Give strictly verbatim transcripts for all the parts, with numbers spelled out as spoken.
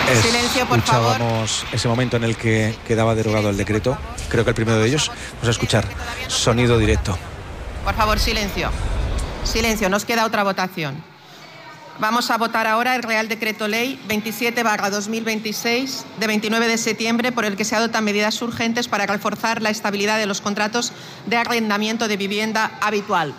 Es, Silencio, por favor. Escuchábamos ese momento en el que quedaba derogado el decreto. Creo que el primero de ellos. Vamos a escuchar sonido directo. Por favor, silencio. Silencio, nos queda otra votación. Vamos a votar ahora el Real Decreto Ley veintisiete barra dos mil veintiséis de veintinueve de septiembre por el que se adoptan medidas urgentes para reforzar la estabilidad de los contratos de arrendamiento de vivienda habitual.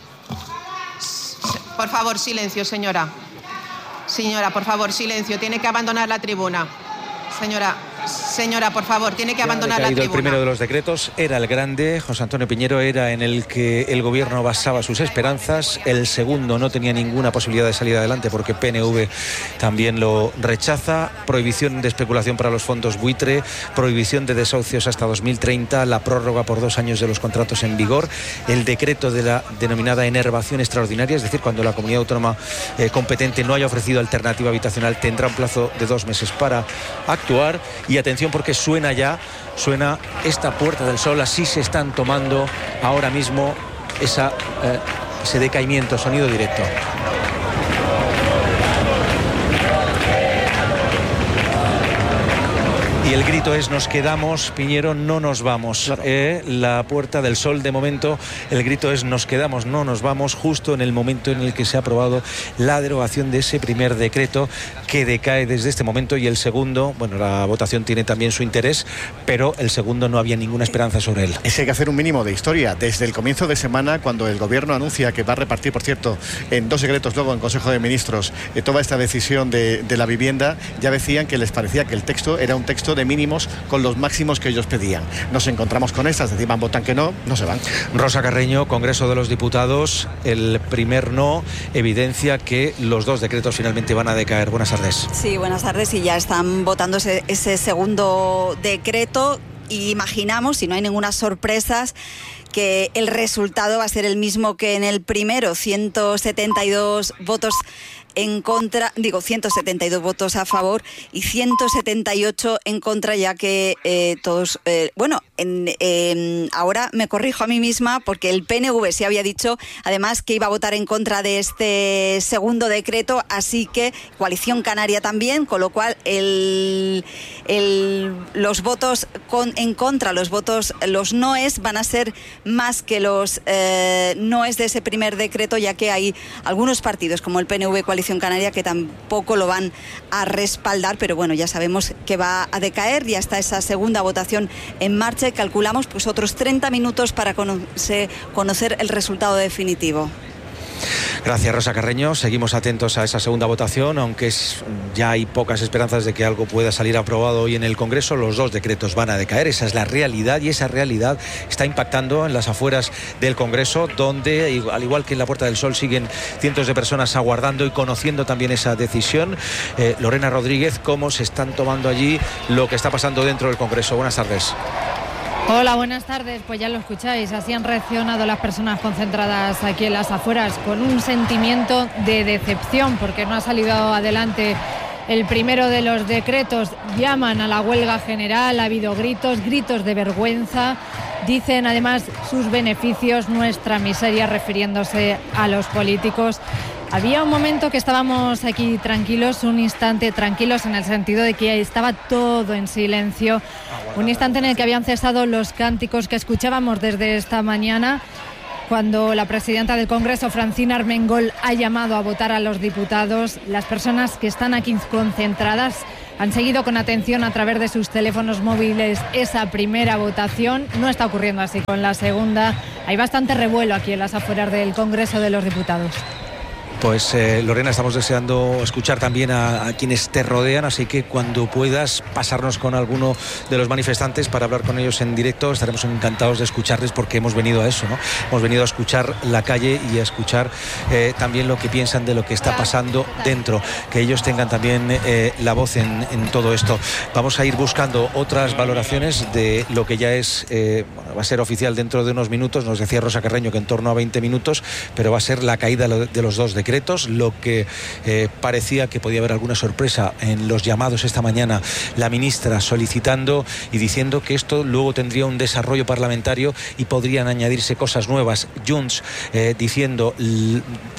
Por favor, silencio, señora. Señora, por favor, silencio. Tiene que abandonar la tribuna. Señora, señora, por favor, tiene que Ya abandonar la tribuna. El primero de los decretos era el grande, José Antonio Piñero, era en el que el gobierno basaba sus esperanzas. El segundo no tenía ninguna posibilidad de salir adelante porque P N V también lo rechaza. Prohibición de especulación para los fondos buitre, prohibición de desahucios hasta dos mil treinta, la prórroga por dos años de los contratos en vigor, el decreto de la denominada enervación extraordinaria, es decir, cuando la comunidad autónoma eh, competente no haya ofrecido alternativa habitacional tendrá un plazo de dos meses para actuar. Y atención porque suena ya, suena esta Puerta del Sol, así se están tomando ahora mismo esa, eh, ese decaimiento, sonido directo. Y el grito es: nos quedamos, Piñero, no nos vamos. Claro. Eh, la Puerta del Sol, de momento, el grito es: nos quedamos, no nos vamos, justo en el momento en el que se ha aprobado la derogación de ese primer decreto que decae desde este momento. Y el segundo, bueno, la votación tiene también su interés, pero el segundo no había ninguna esperanza sobre él. Es que hay que hacer un mínimo de historia. Desde el comienzo de semana, cuando el gobierno anuncia que va a repartir, por cierto, en dos decretos luego en Consejo de Ministros, eh, toda esta decisión de, de la vivienda, ya decían que les parecía que el texto era un texto de mínimos con los máximos que ellos pedían. Nos encontramos con estas, encima votan que no, no se van. Rosa Carreño, Congreso de los Diputados, el primer no evidencia que los dos decretos finalmente van a decaer. Buenas tardes. Sí, buenas tardes, y ya están votando ese, ese segundo decreto y imaginamos, si no hay ninguna sorpresa, que el resultado va a ser el mismo que en el primero, ciento setenta y dos votos en contra, digo ciento setenta y dos votos a favor y ciento setenta y ocho en contra, ya que eh, todos, eh, bueno, en, eh, ahora me corrijo a mí misma porque el P N V sí había dicho además que iba a votar en contra de este segundo decreto, así que Coalición Canaria también, con lo cual el, el, los votos con, en contra, los votos, los noes van a ser más que los eh, noes de ese primer decreto, ya que hay algunos partidos como el P N V, Coalición Canaria, que tampoco lo van a respaldar, pero bueno, ya sabemos que va a decaer. Ya está esa segunda votación en marcha y calculamos pues otros treinta minutos para conocer, conocer el resultado definitivo. Gracias, Rosa Carreño. Seguimos atentos a esa segunda votación, aunque es, ya hay pocas esperanzas de que algo pueda salir aprobado hoy en el Congreso. Los dos decretos van a decaer, esa es la realidad, y esa realidad está impactando en las afueras del Congreso, donde, al igual que en la Puerta del Sol, siguen cientos de personas aguardando y conociendo también esa decisión. Eh, Lorena Rodríguez, ¿cómo se están tomando allí lo que está pasando dentro del Congreso? Buenas tardes. Hola, buenas tardes. Pues ya lo escucháis, así han reaccionado las personas concentradas aquí en las afueras, con un sentimiento de decepción porque no ha salido adelante el primero de los decretos. Llaman a la huelga general, ha habido gritos, gritos de vergüenza. Dicen además sus beneficios, nuestra miseria, refiriéndose a los políticos. Había un momento que estábamos aquí tranquilos, un instante tranquilos en el sentido de que estaba todo en silencio, un instante en el que habían cesado los cánticos que escuchábamos desde esta mañana, cuando la presidenta del Congreso, Francina Armengol, ha llamado a votar a los diputados. Las personas que están aquí concentradas han seguido con atención a través de sus teléfonos móviles esa primera votación. No está ocurriendo así con la segunda. Hay bastante revuelo aquí en las afueras del Congreso de los Diputados. Pues eh, Lorena, estamos deseando escuchar también a, a quienes te rodean, así que cuando puedas pasarnos con alguno de los manifestantes para hablar con ellos en directo, estaremos encantados de escucharles, porque hemos venido a eso, ¿no? Hemos venido a escuchar la calle y a escuchar eh, también lo que piensan de lo que está pasando dentro, que ellos tengan también eh, la voz en, en todo esto. Vamos a ir buscando otras valoraciones de lo que ya es, eh, bueno, va a ser oficial dentro de unos minutos. Nos decía Rosa Carreño que en torno a veinte minutos, pero va a ser la caída de los dos decretos. Lo que eh, parecía que podía haber alguna sorpresa en los llamados esta mañana, la ministra solicitando y diciendo que esto luego tendría un desarrollo parlamentario y podrían añadirse cosas nuevas. Junts eh, diciendo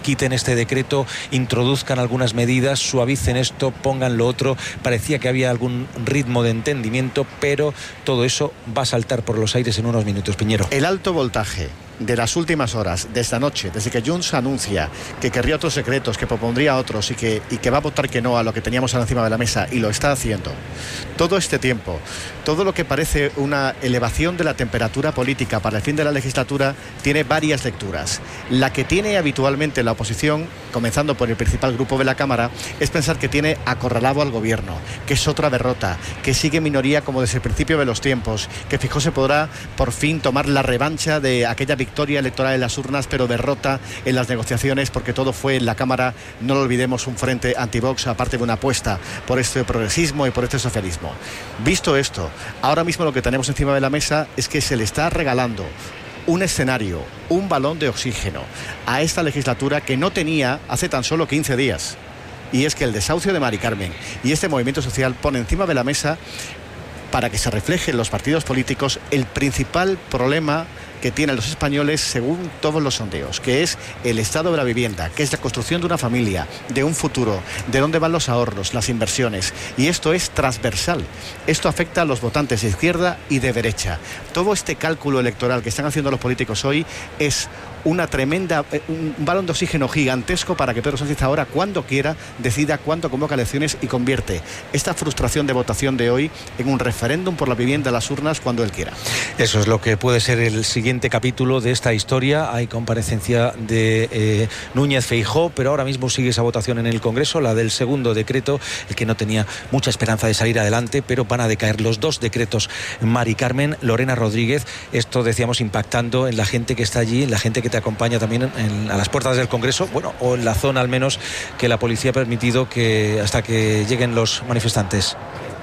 quiten este decreto, introduzcan algunas medidas, suavicen esto, pongan lo otro. Parecía que había algún ritmo de entendimiento, pero todo eso va a saltar por los aires en unos minutos, Piñero. El alto voltaje de las últimas horas, de esta noche, desde que Junts anuncia que querría otros secretos, que propondría otros y que, y que va a votar que no a lo que teníamos encima de la mesa, y lo está haciendo, todo este tiempo, todo lo que parece una elevación de la temperatura política para el fin de la legislatura, tiene varias lecturas. La que tiene habitualmente la oposición, comenzando por el principal grupo de la Cámara, es pensar que tiene acorralado al gobierno, que es otra derrota, que sigue minoría como desde el principio de los tiempos, que Feijóo se podrá por fin tomar la revancha de aquella victoria electoral en las urnas, pero derrota en las negociaciones, porque todo fue en la Cámara, no lo olvidemos, un frente anti-Vox, aparte de una apuesta por este progresismo y por este socialismo. Visto esto, ahora mismo lo que tenemos encima de la mesa es que se le está regalando un escenario, un balón de oxígeno a esta legislatura que no tenía hace tan solo quince días. Y es que el desahucio de Mari Carmen y este movimiento social pone encima de la mesa, para que se refleje en los partidos políticos, el principal problema que tienen los españoles según todos los sondeos, que es el estado de la vivienda, que es la construcción de una familia, de un futuro, de dónde van los ahorros, las inversiones. Y esto es transversal. Esto afecta a los votantes de izquierda y de derecha. Todo este cálculo electoral que están haciendo los políticos hoy es una tremenda, un balón de oxígeno gigantesco para que Pedro Sánchez ahora, cuando quiera, decida cuándo convoca elecciones y convierte esta frustración de votación de hoy en un referéndum por la vivienda a las urnas cuando él quiera. Eso es lo que puede ser el siguiente capítulo de esta historia. Hay comparecencia de eh, Núñez Feijóo, pero ahora mismo sigue esa votación en el Congreso, la del segundo decreto, el que no tenía mucha esperanza de salir adelante, pero van a decaer los dos decretos. Mari Carmen, Lorena Rodríguez, esto decíamos impactando en la gente que está allí, en la gente que te acompaña también en, a las puertas del Congreso, bueno, o en la zona al menos que la policía ha permitido que hasta que lleguen los manifestantes.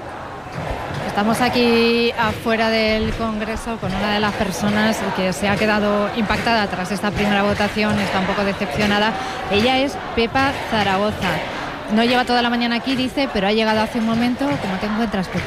Estamos aquí afuera del Congreso con una de las personas que se ha quedado impactada tras esta primera votación, está un poco decepcionada. Ella es Pepa Zaragoza. No lleva toda la mañana aquí, dice, pero ha llegado hace un momento. ¿Cómo te encuentras, Pepa?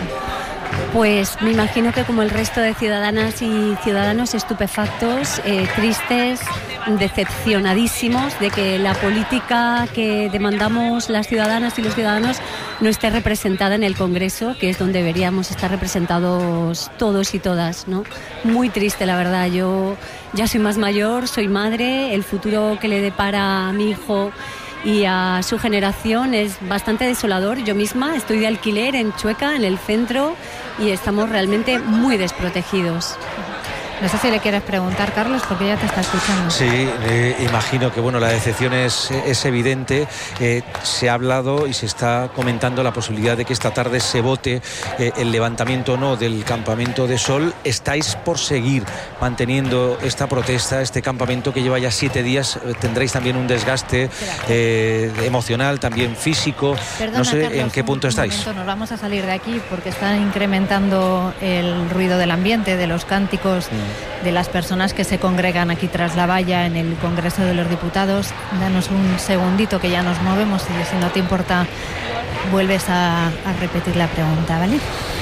Pues me imagino que como el resto de ciudadanas y ciudadanos, estupefactos, eh, tristes, decepcionadísimos de que la política que demandamos las ciudadanas y los ciudadanos no esté representada en el Congreso, que es donde deberíamos estar representados todos y todas, ¿no? Muy triste, la verdad. Yo ya soy más mayor, soy madre, el futuro que le depara a mi hijo y a su generación es bastante desolador. Yo misma estoy de alquiler en Chueca, en el centro, y estamos realmente muy desprotegidos. No sé si le quieres preguntar, Carlos, porque ya te está escuchando. Sí, eh, imagino que bueno, la decepción es, es evidente. Eh, se ha hablado y se está comentando la posibilidad de que esta tarde se vote eh, el levantamiento o no del campamento de Sol. ¿Estáis por seguir manteniendo esta protesta, este campamento que lleva ya siete días? ¿Tendréis también un desgaste eh, emocional, también físico? Perdona, no sé, Carlos, en qué punto un estáis. Momento, nos vamos a salir de aquí porque están incrementando el ruido del ambiente, de los cánticos de las personas que se congregan aquí tras la valla en el Congreso de los Diputados. Danos un segundito que ya nos movemos y si no te importa vuelves a, a repetir la pregunta, ¿vale?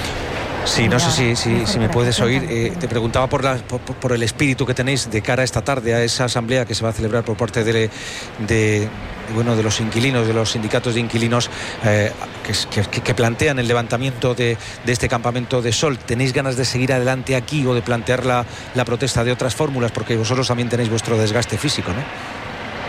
Sí, no sé si, si, si me puedes oír. Eh, te preguntaba por, la, por, por el espíritu que tenéis de cara a esta tarde, a esa asamblea que se va a celebrar por parte de, de, bueno, de los inquilinos, de los sindicatos de inquilinos eh, que, que, que plantean el levantamiento de, de este campamento de Sol. ¿Tenéis ganas de seguir adelante aquí o de plantear la, la protesta de otras fórmulas? Porque vosotros también tenéis vuestro desgaste físico, ¿no?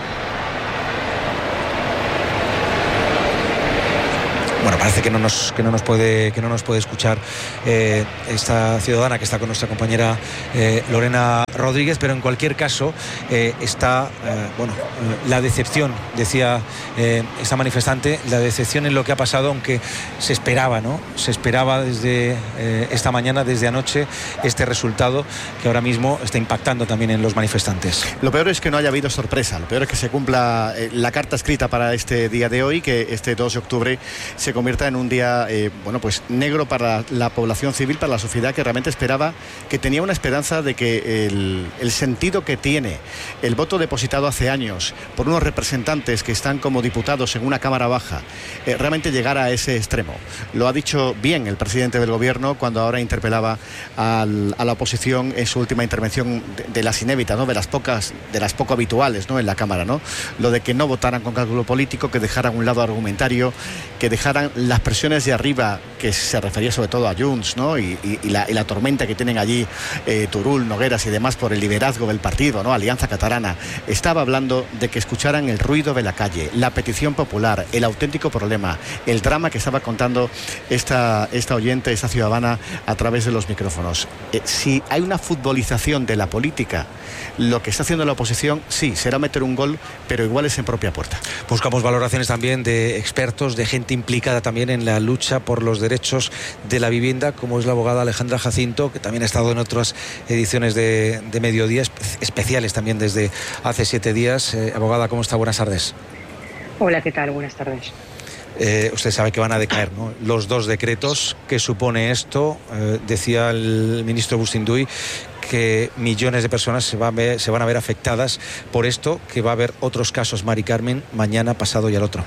Bueno, parece que no nos, que no nos puede que no nos puede escuchar eh, esta ciudadana que está con nuestra compañera eh, Lorena Rodríguez, pero en cualquier caso eh, está eh, bueno eh, la decepción, decía eh, esta manifestante, la decepción en lo que ha pasado, aunque se esperaba, ¿no? Se esperaba desde eh, esta mañana, desde anoche, este resultado que ahora mismo está impactando también en los manifestantes. Lo peor es que no haya habido sorpresa, lo peor es que se cumpla eh, la carta escrita para este día de hoy, que este dos de octubre se se convierta en un día, eh, bueno, pues negro para la población civil, para la sociedad que realmente esperaba, que tenía una esperanza de que el, el sentido que tiene el voto depositado hace años por unos representantes que están como diputados en una cámara baja, eh, realmente llegara a ese extremo. Lo ha dicho bien el presidente del gobierno cuando ahora interpelaba al, a la oposición en su última intervención de, de las inéditas, ¿no? de las pocas, de las poco habituales, ¿no? en la cámara, ¿no? Lo de que no votaran con cálculo político, que dejaran un lado argumentario, que dejaran las presiones de arriba, que se refería sobre todo a Junts, ¿no? y, y, y, la, y la tormenta que tienen allí eh, Turull, Nogueras y demás por el liderazgo del partido, ¿no? Alianza Catalana. Estaba hablando de que escucharan el ruido de la calle, la petición popular, el auténtico problema, el drama que estaba contando esta, esta oyente, esta ciudadana a través de los micrófonos. Eh, si hay una futbolización de la política, lo que está haciendo la oposición, sí, será meter un gol, pero igual es en propia puerta. Buscamos valoraciones también de expertos, de gente implicada también en la lucha por los derechos de la vivienda, como es la abogada Alejandra Jacinto, que también ha estado en otras ediciones de, de Mediodía, especiales también desde hace siete días. Eh, abogada, ¿cómo está? Buenas tardes. Hola, ¿qué tal? Buenas tardes. Eh, usted sabe que van a decaer, ¿no? Los dos decretos. ¿Qué supone esto? Eh, decía el ministro Bustinduy que millones de personas se, va a ver, se van a ver afectadas por esto, que va a haber otros casos, Mari Carmen, mañana, pasado y al otro.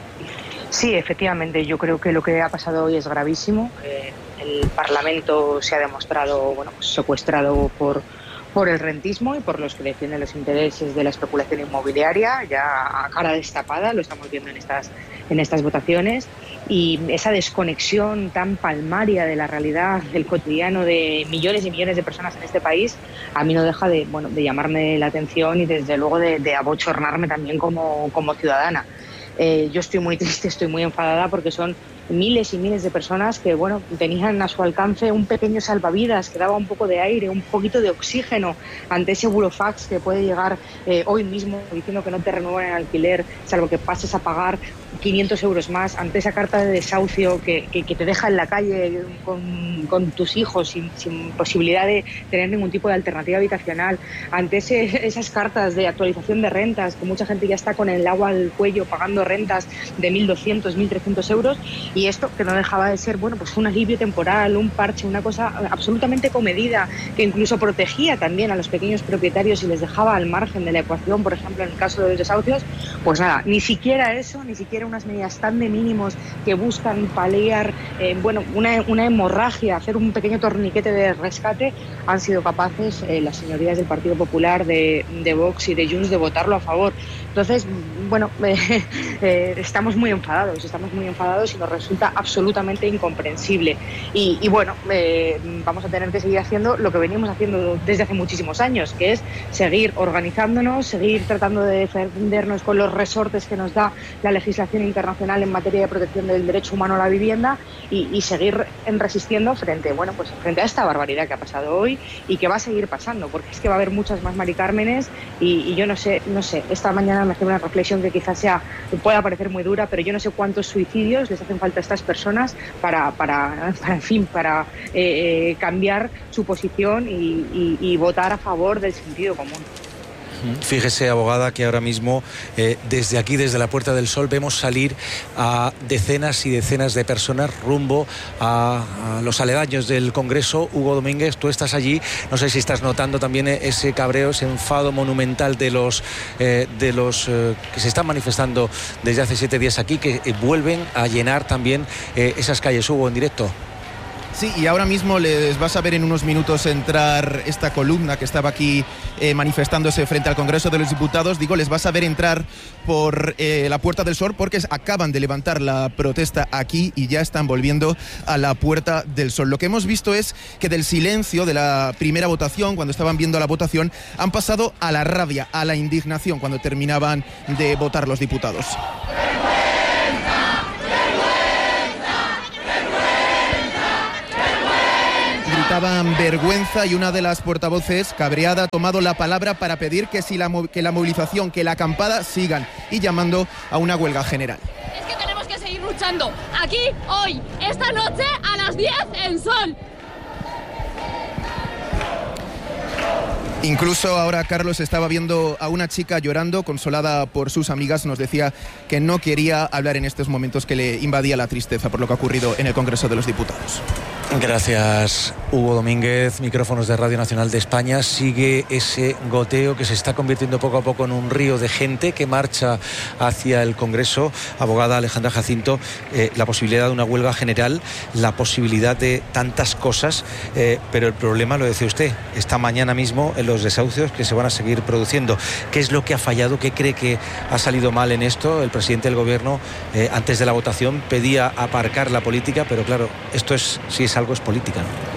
Sí, efectivamente, yo creo que lo que ha pasado hoy es gravísimo. Eh, el Parlamento se ha demostrado, bueno, pues secuestrado por, por el rentismo y por los que defienden los intereses de la especulación inmobiliaria, ya a cara destapada, lo estamos viendo en estas, en estas votaciones, y esa desconexión tan palmaria de la realidad, del cotidiano de millones y millones de personas en este país, a mí no deja de, bueno, de llamarme la atención y desde luego de, de abochornarme también como, como ciudadana. Eh, yo estoy muy triste, estoy muy enfadada porque son miles y miles de personas que, bueno, tenían a su alcance un pequeño salvavidas que daba un poco de aire, un poquito de oxígeno ante ese burofax que puede llegar eh, hoy mismo diciendo que no te renuevan el alquiler, salvo que pases a pagar quinientos euros más, ante esa carta de desahucio que, que, que te deja en la calle con, con tus hijos sin, sin posibilidad de tener ningún tipo de alternativa habitacional, ante ese, esas cartas de actualización de rentas, que mucha gente ya está con el agua al cuello pagando rentas de mil doscientos, mil trescientos euros, y esto que no dejaba de ser, bueno, pues un alivio temporal, un parche, una cosa absolutamente comedida, que incluso protegía también a los pequeños propietarios y les dejaba al margen de la ecuación, por ejemplo, en el caso de los desahucios. Pues nada, ni siquiera eso, ni siquiera unas medidas tan de mínimos que buscan paliar, eh, bueno, una, una hemorragia, hacer un pequeño torniquete de rescate, han sido capaces eh, las señorías del Partido Popular, de, de Vox y de Junts de votarlo a favor. Entonces, bueno, eh, eh, estamos muy enfadados, estamos muy enfadados y nos resulta absolutamente incomprensible. Y, y bueno, eh, vamos a tener que seguir haciendo lo que venimos haciendo desde hace muchísimos años, que es seguir organizándonos, seguir tratando de defendernos con los resortes que nos da la legislación internacional en materia de protección del derecho humano a la vivienda y, y seguir en resistiendo frente, bueno, pues frente a esta barbaridad que ha pasado hoy y que va a seguir pasando, porque es que va a haber muchas más Mari Cármenes y, y yo no sé, no sé, esta mañana me hace una reflexión que quizás sea, pueda parecer muy dura, pero yo no sé cuántos suicidios les hacen falta a estas personas para, para, para en fin, para eh, cambiar su posición y, y, y votar a favor del sentido común. Fíjese, abogada, que ahora mismo eh, desde aquí, desde la Puerta del Sol, vemos salir a decenas y decenas de personas rumbo a, a los aledaños del Congreso. Hugo Domínguez, tú estás allí, no sé si estás notando también ese cabreo, ese enfado monumental de los, eh, de los eh, que se están manifestando desde hace siete días aquí, que eh, vuelven a llenar también eh, esas calles. Hugo, en directo. Sí, y ahora mismo les vas a ver en unos minutos entrar esta columna que estaba aquí eh, manifestándose frente al Congreso de los Diputados. Digo, les vas a ver entrar por eh, la Puerta del Sol porque acaban de levantar la protesta aquí y ya están volviendo a la Puerta del Sol. Lo que hemos visto es que del silencio de la primera votación, cuando estaban viendo la votación, han pasado a la rabia, a la indignación cuando terminaban de votar los diputados. Gritaban vergüenza y una de las portavoces, cabreada, ha tomado la palabra para pedir que, si la, que la movilización, que la acampada sigan y llamando a una huelga general. Es que tenemos que seguir luchando aquí, hoy, esta noche a las diez en Sol. Incluso ahora Carlos estaba viendo a una chica llorando, consolada por sus amigas. Nos decía que no quería hablar en estos momentos, que le invadía la tristeza por lo que ha ocurrido en el Congreso de los Diputados. Gracias, Hugo Domínguez. Micrófonos de Radio Nacional de España. Sigue ese goteo que se está convirtiendo poco a poco en un río de gente que marcha hacia el Congreso. Abogada Alejandra Jacinto, eh, la posibilidad de una huelga general, la posibilidad de tantas cosas, eh, pero el problema, lo decía usted, está mañana mismo en los desahucios que se van a seguir produciendo. ¿Qué es lo que ha fallado? ¿Qué cree que ha salido mal en esto? El presidente del Gobierno, eh, antes de la votación, pedía aparcar la política, pero claro, esto es, si es algo, es política, ¿no?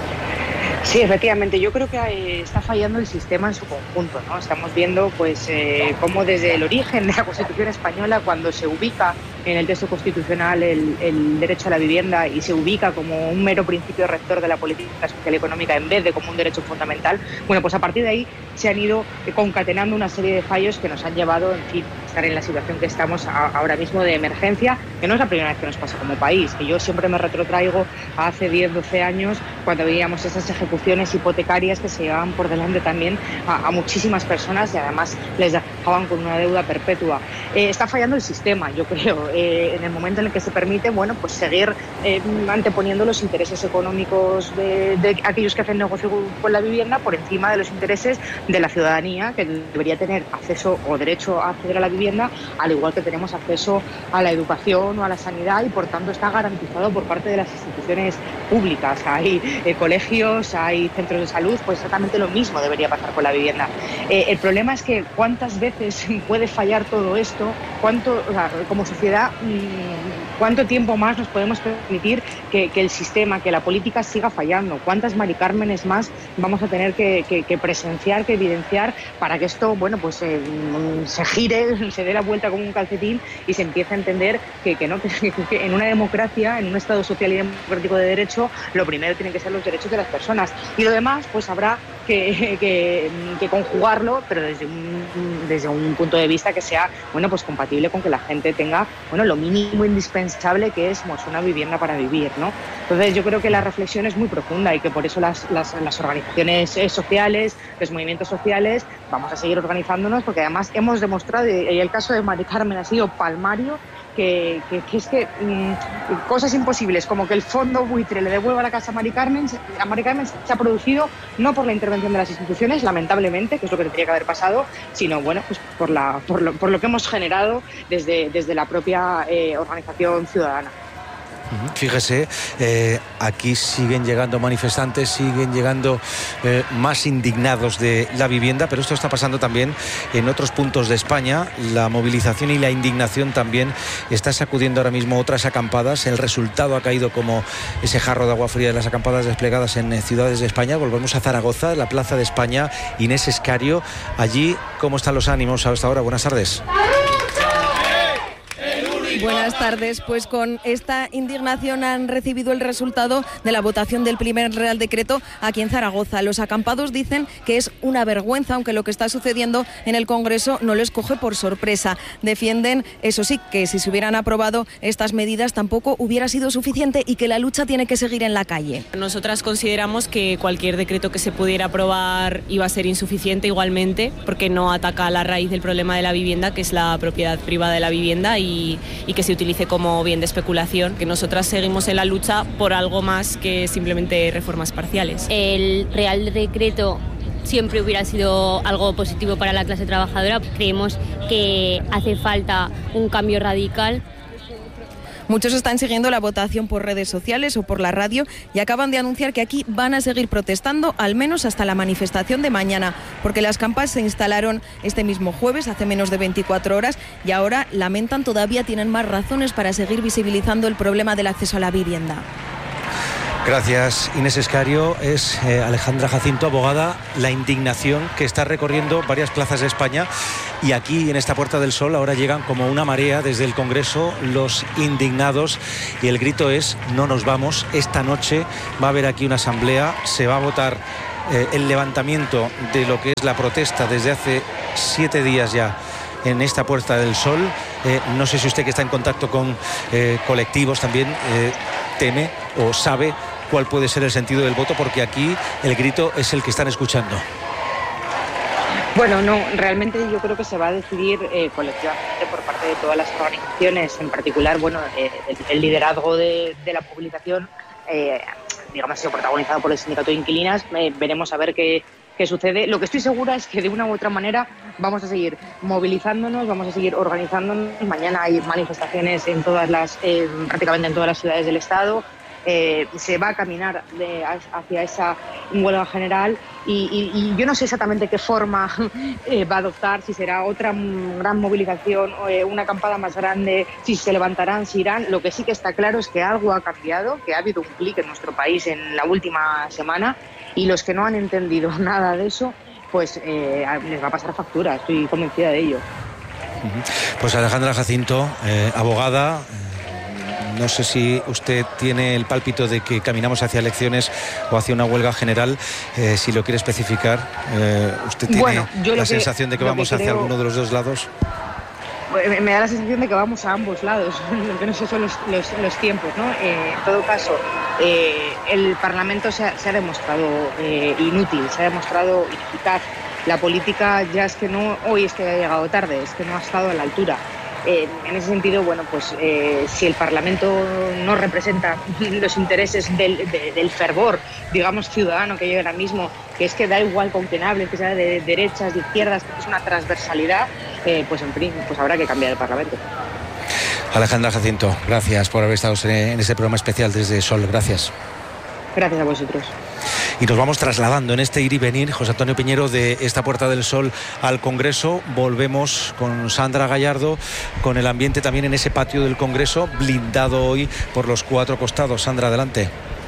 Sí, efectivamente, yo creo que eh, está fallando el sistema en su conjunto, ¿no? Estamos viendo pues eh, cómo desde el origen de la Constitución española, cuando se ubica en el texto constitucional el, el derecho a la vivienda y se ubica como un mero principio rector de la política social y económica en vez de como un derecho fundamental, bueno, pues a partir de ahí se han ido concatenando una serie de fallos que nos han llevado, en fin, a estar en la situación que estamos a, ahora mismo de emergencia, que no es la primera vez que nos pasa como país, que yo siempre me retrotraigo a hace diez, doce años, cuando veíamos esas ejecuciones hipotecarias que se llevaban por delante también a, a muchísimas personas y además les dejaban con una deuda perpetua. Eh, está fallando el sistema, yo creo, eh, en el momento en el que se permite, bueno, pues seguir eh, anteponiendo los intereses económicos de, de aquellos que hacen negocio con la vivienda por encima de los intereses de la ciudadanía, que debería tener acceso o derecho a acceder a la vivienda, al igual que tenemos acceso a la educación o a la sanidad, y por tanto está garantizado por parte de las instituciones públicas. Hay eh, colegios, hay centros de salud, pues exactamente lo mismo debería pasar con la vivienda. Eh, el problema es que cuántas veces puede fallar todo esto, cuánto, o sea, como sociedad, mmm, cuánto tiempo más nos podemos permitir que, que el sistema, que la política siga fallando, cuántas Mari Cármenes más vamos a tener que, que, que presenciar, que evidenciar, para que esto, bueno, pues eh, se gire, se dé la vuelta como un calcetín y se empiece a entender que, que no, que, que en una democracia, en un Estado social y democrático de derecho, lo primero tienen que ser los derechos de las personas. Y lo demás, pues habrá que, que, que conjugarlo, pero desde un, desde un punto de vista que sea, bueno, pues compatible con que la gente tenga, bueno, lo mínimo indispensable, que es pues, una vivienda para vivir, ¿no? Entonces yo creo que la reflexión es muy profunda y que por eso las, las, las organizaciones sociales, los movimientos sociales, vamos a seguir organizándonos, porque además hemos demostrado, y el caso de Mari Carmen ha sido palmario, Que, que, que es que mmm, cosas imposibles como que el fondo buitre le devuelva la casa a Mari Carmen, a Mari Carmen se ha producido no por la intervención de las instituciones, lamentablemente, que es lo que tendría que haber pasado, sino bueno, pues por, la, por, lo, por lo que hemos generado desde, desde la propia eh, organización ciudadana. Fíjese, eh, aquí siguen llegando manifestantes, siguen llegando eh, más indignados de la vivienda, pero esto está pasando también en otros puntos de España. La movilización y la indignación también está sacudiendo ahora mismo otras acampadas. El resultado ha caído como ese jarro de agua fría de las acampadas desplegadas en eh, ciudades de España. Volvemos a Zaragoza, la Plaza de España. Inés Escario, allí, ¿cómo están los ánimos hasta ahora? Buenas tardes. Buenas tardes, pues con esta indignación han recibido el resultado de la votación del primer Real Decreto aquí en Zaragoza. Los acampados dicen que es una vergüenza, aunque lo que está sucediendo en el Congreso no les coge por sorpresa. Defienden, eso sí, que si se hubieran aprobado estas medidas tampoco hubiera sido suficiente y que la lucha tiene que seguir en la calle. Nosotras consideramos que cualquier decreto que se pudiera aprobar iba a ser insuficiente igualmente, porque no ataca a la raíz del problema de la vivienda, que es la propiedad privada de la vivienda, y y que se utilice como bien de especulación, que nosotras seguimos en la lucha por algo más que simplemente reformas parciales. El Real Decreto siempre hubiera sido algo positivo para la clase trabajadora. Creemos que hace falta un cambio radical. Muchos están siguiendo la votación por redes sociales o por la radio y acaban de anunciar que aquí van a seguir protestando al menos hasta la manifestación de mañana, porque las campas se instalaron este mismo jueves, hace menos de veinticuatro horas, y ahora lamentan todavía tienen más razones para seguir visibilizando el problema del acceso a la vivienda. Gracias, Inés Escario. Es eh, Alejandra Jacinto, abogada. La indignación que está recorriendo varias plazas de España, y aquí en esta Puerta del Sol ahora llegan como una marea desde el Congreso los indignados, y el grito es: no nos vamos. Esta noche va a haber aquí una asamblea, se va a votar eh, el levantamiento de lo que es la protesta desde hace siete días ya en esta Puerta del Sol. Eh, no sé si usted, que está en contacto con eh, colectivos también, eh, teme o sabe cuál puede ser el sentido del voto, porque aquí el grito es el que están escuchando. Bueno, no, realmente yo creo que se va a decidir eh, colectivamente por parte de todas las organizaciones, en particular, bueno, eh, el, el liderazgo de, de la movilización, eh, digamos, ha sido protagonizado por el sindicato de inquilinas. Eh, veremos a ver qué, qué sucede. Lo que estoy segura es que de una u otra manera vamos a seguir movilizándonos, vamos a seguir organizándonos. Mañana hay manifestaciones en todas las, eh, prácticamente en todas las ciudades del Estado. Eh, se va a caminar de, hacia esa huelga general y, y, y yo no sé exactamente qué forma eh, va a adoptar, si será otra gran movilización, eh, una acampada más grande, si se levantarán, si irán. Lo que sí que está claro es que algo ha cambiado, que ha habido un clic en nuestro país en la última semana y los que no han entendido nada de eso, pues eh, les va a pasar factura, estoy convencida de ello. Pues Alejandra Jacinto, eh, abogada. No sé si usted tiene el pálpito de que caminamos hacia elecciones o hacia una huelga general. Eh, si lo quiere especificar, eh, ¿usted tiene bueno, yo la que, sensación de que vamos que hacia creo... alguno de los dos lados? Me, me da la sensación de que vamos a ambos lados, lo que no sé son los, los, los tiempos, ¿no? Eh, en todo caso, eh, el Parlamento se ha, se ha demostrado eh, inútil, se ha demostrado ineficaz. La política ya es que no, hoy es que ha llegado tarde, es que no ha estado a la altura. Eh, en ese sentido, bueno, pues eh, si el Parlamento no representa los intereses del, de, del fervor, digamos, ciudadano que hay ahora mismo, que es que da igual con quién hable, que sea de derechas, de izquierdas, que es una transversalidad, eh, pues en fin, pues habrá que cambiar el Parlamento. Alejandra Jacinto, gracias por haber estado en este programa especial desde Sol. Gracias. Gracias a vosotros. Y nos vamos trasladando en este ir y venir, José Antonio Piñero, de esta Puerta del Sol al Congreso. Volvemos con Sandra Gallardo, con el ambiente también en ese patio del Congreso, blindado hoy por los cuatro costados. Sandra, adelante.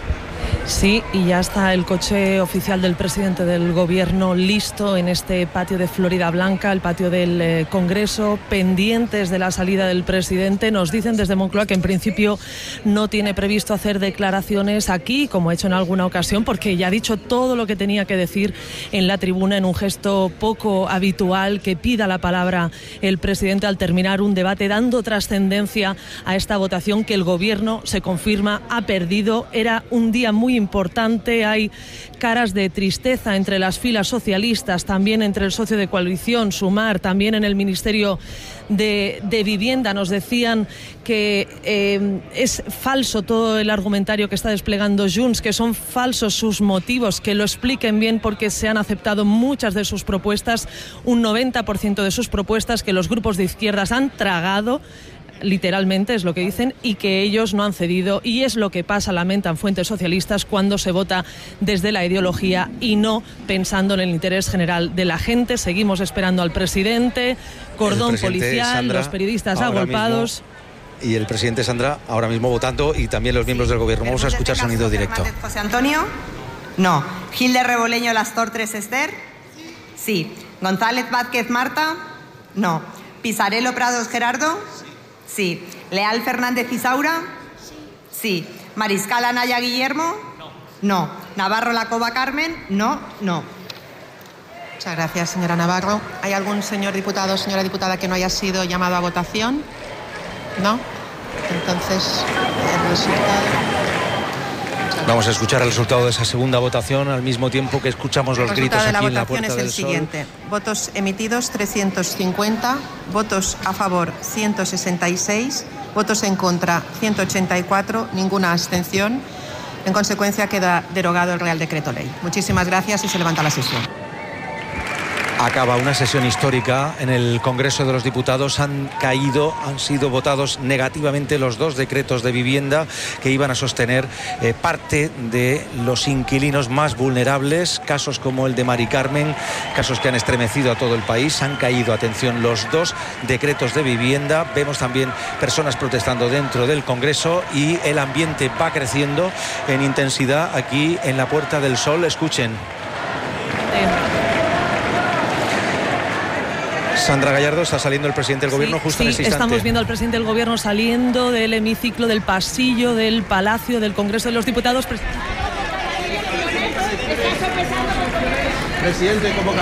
Sí, y ya está el coche oficial del presidente del Gobierno listo en este patio de Florida Blanca, el patio del eh, Congreso, pendientes de la salida del presidente. Nos dicen desde Moncloa que en principio no tiene previsto hacer declaraciones aquí, como ha hecho en alguna ocasión, porque ya ha dicho todo lo que tenía que decir en la tribuna en un gesto poco habitual, que pida la palabra el presidente al terminar un debate, dando trascendencia a esta votación que el Gobierno, se confirma, ha perdido. Era un día muy importante, hay caras de tristeza entre las filas socialistas, también entre el socio de coalición Sumar, también en el Ministerio de, de Vivienda. Nos decían que eh, es falso todo el argumentario que está desplegando Junts, que son falsos sus motivos, que lo expliquen bien, porque se han aceptado muchas de sus propuestas, un noventa por ciento de sus propuestas que los grupos de izquierdas han tragado, literalmente es lo que dicen, y que ellos no han cedido, y es lo que pasa, lamentan fuentes socialistas, cuando se vota desde la ideología y no pensando en el interés general de la gente. Seguimos esperando al presidente, cordón presidente, policial, Sandra, los periodistas agolpados. Mismo, y el presidente, Sandra, ahora mismo votando, y también los miembros del Gobierno. Vamos a escuchar sonido directo. José Antonio, no. Gil de Reboleño Las Tortres Esther, sí. González Vázquez Marta, no. Pisarello Prados Gerardo, sí. Leal Fernández Isaura, sí. Mariscal Anaya Guillermo, no. Navarro Lacova Carmen, no, no. Muchas gracias, señora Navarro. ¿Hay algún señor diputado o señora diputada que no haya sido llamado a votación? ¿No? Entonces, el resultado... Vamos a escuchar el resultado de esa segunda votación al mismo tiempo que escuchamos los gritos aquí en la Puerta del Sol. El resultado de la votación es el siguiente. Votos emitidos trescientos cincuenta, votos a favor ciento sesenta y seis, votos en contra ciento ochenta y cuatro, ninguna abstención. En consecuencia queda derogado el Real Decreto Ley. Muchísimas gracias y se levanta la sesión. Acaba una sesión histórica en el Congreso de los Diputados. Han caído, han sido votados negativamente los dos decretos de vivienda que iban a sostener eh, parte de los inquilinos más vulnerables. Casos como el de Mari Carmen, casos que han estremecido a todo el país. Han caído, atención, los dos decretos de vivienda. Vemos también personas protestando dentro del Congreso y el ambiente va creciendo en intensidad aquí en la Puerta del Sol. Escuchen. Sandra Gallardo, está saliendo el presidente del Gobierno sí, justo sí, en este instante. Estamos viendo al presidente del Gobierno saliendo del hemiciclo, del pasillo, del Palacio, del Congreso de los Diputados. Presidente, convoca.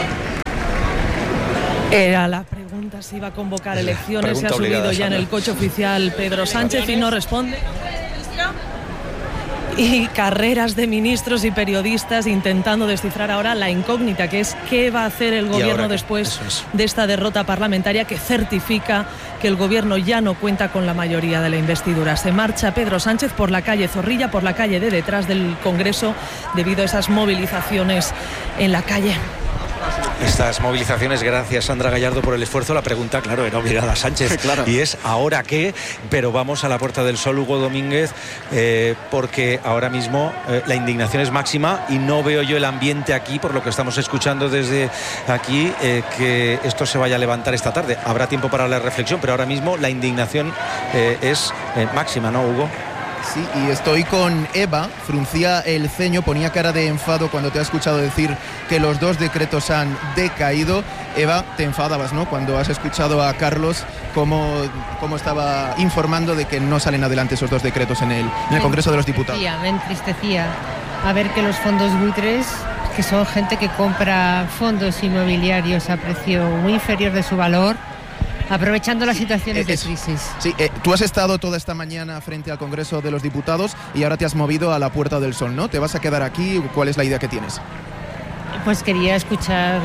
Era la pregunta si iba a convocar elecciones. Se ha subido ya en el coche oficial Pedro Sánchez y no responde. y carreras de ministros y periodistas intentando descifrar ahora la incógnita, que es qué va a hacer el gobierno después de esta derrota parlamentaria que certifica que el gobierno ya no cuenta con la mayoría de la investidura. Se marcha Pedro Sánchez por la calle Zorrilla, por la calle de detrás del Congreso, debido a esas movilizaciones en la calle. Estas movilizaciones, gracias Sandra Gallardo por el esfuerzo. La pregunta, claro, era obligada a Sánchez, claro. Y es ¿ahora qué? Pero vamos a la Puerta del Sol, Hugo Domínguez, eh, porque ahora mismo eh, la indignación es máxima y no veo yo el ambiente aquí, por lo que estamos escuchando desde aquí, eh, que esto se vaya a levantar esta tarde. Habrá tiempo para la reflexión, pero ahora mismo la indignación eh, es eh, máxima, ¿no, Hugo? Sí, y estoy con Eva, fruncía el ceño, ponía cara de enfado cuando te ha escuchado decir que los dos decretos han decaído. Eva, te enfadabas, ¿no?, cuando has escuchado a Carlos cómo, cómo estaba informando de que no salen adelante esos dos decretos en el, en el Congreso de los Diputados. Me entristecía a ver que los fondos buitres, que son gente que compra fondos inmobiliarios a precio muy inferior de su valor, aprovechando las situaciones de crisis. Sí, eh, tú has estado toda esta mañana frente al Congreso de los Diputados y ahora te has movido a la Puerta del Sol, ¿no? ¿Te vas a quedar aquí? ¿Cuál es la idea que tienes? Pues quería escuchar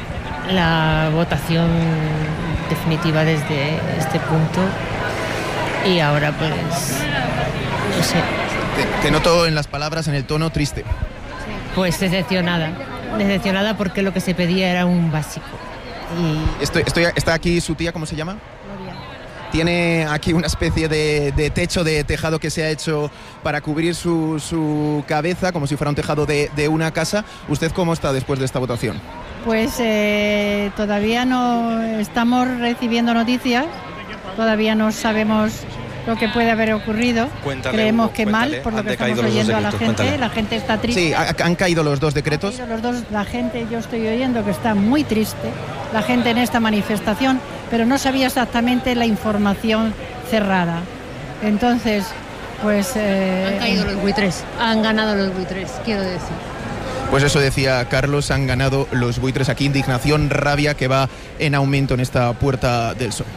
la votación definitiva desde este punto y ahora pues no sé. Te, te noto en las palabras, en el tono triste. Pues decepcionada, decepcionada porque lo que se pedía era un básico. Y... Estoy, estoy, está aquí su tía, ¿cómo se llama? Gloria. Tiene aquí una especie de, de techo, de tejado que se ha hecho para cubrir su, su cabeza, como si fuera un tejado de, de una casa. ¿Usted cómo está después de esta votación? Pues eh, todavía no estamos recibiendo noticias, todavía no sabemos lo que puede haber ocurrido. Cuéntale, Creemos Hugo, que cuéntale. mal, por lo Han que estamos decaído los oyendo dos a la decretos, gente, cuéntale. la gente está triste. Sí, ha- han caído los dos decretos. Los dos, la gente, yo estoy oyendo que está muy triste, la gente en esta manifestación, pero no sabía exactamente la información cerrada. Entonces, pues... Eh, Han caído los buitres, han ganado los buitres, quiero decir. Pues eso decía Carlos, han ganado los buitres aquí. Indignación, rabia que va en aumento en esta Puerta del Sol.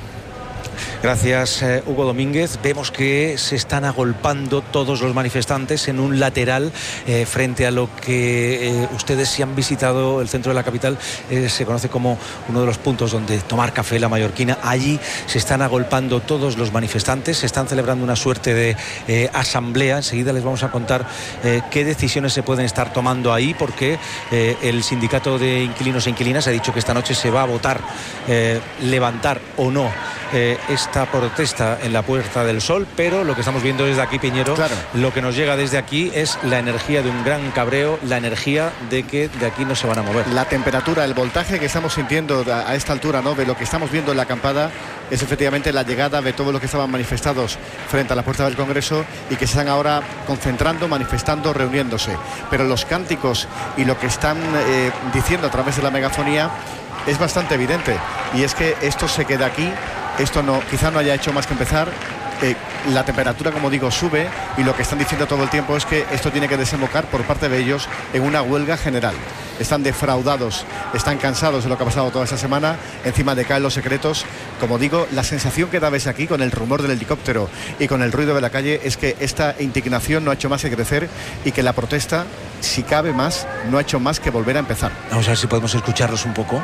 Gracias, eh, Hugo Domínguez. Vemos que se están agolpando todos los manifestantes en un lateral eh, frente a lo que eh, ustedes, si han visitado el centro de la capital, eh, se conoce como uno de los puntos donde tomar café, la mallorquina. Allí se están agolpando todos los manifestantes, se están celebrando una suerte de eh, asamblea. Enseguida les vamos a contar eh, qué decisiones se pueden estar tomando ahí, porque eh, el sindicato de inquilinos e inquilinas ha dicho que esta noche se va a votar eh, levantar o no Eh, esta protesta en la Puerta del Sol, pero lo que estamos viendo desde aquí, Piñero, claro, lo que nos llega desde aquí es la energía de un gran cabreo, la energía de que de aquí no se van a mover. La temperatura, el voltaje que estamos sintiendo a esta altura, ¿no?, de lo que estamos viendo en la acampada, es efectivamente la llegada de todos los que estaban manifestados frente a la puerta del Congreso y que se están ahora concentrando, manifestando, reuniéndose. Pero los cánticos y lo que están eh, diciendo a través de la megafonía es bastante evidente, y es que esto se queda aquí. Esto no, quizá no haya hecho más que empezar. Eh, la temperatura, como digo, sube, y lo que están diciendo todo el tiempo es que esto tiene que desembocar por parte de ellos en una huelga general. Están defraudados, están cansados de lo que ha pasado toda esta semana. Encima decaen los secretos. Como digo, la sensación que da ves aquí con el rumor del helicóptero y con el ruido de la calle es que esta indignación no ha hecho más que crecer y que la protesta, si cabe más, no ha hecho más que volver a empezar. Vamos a ver si podemos escucharlos un poco.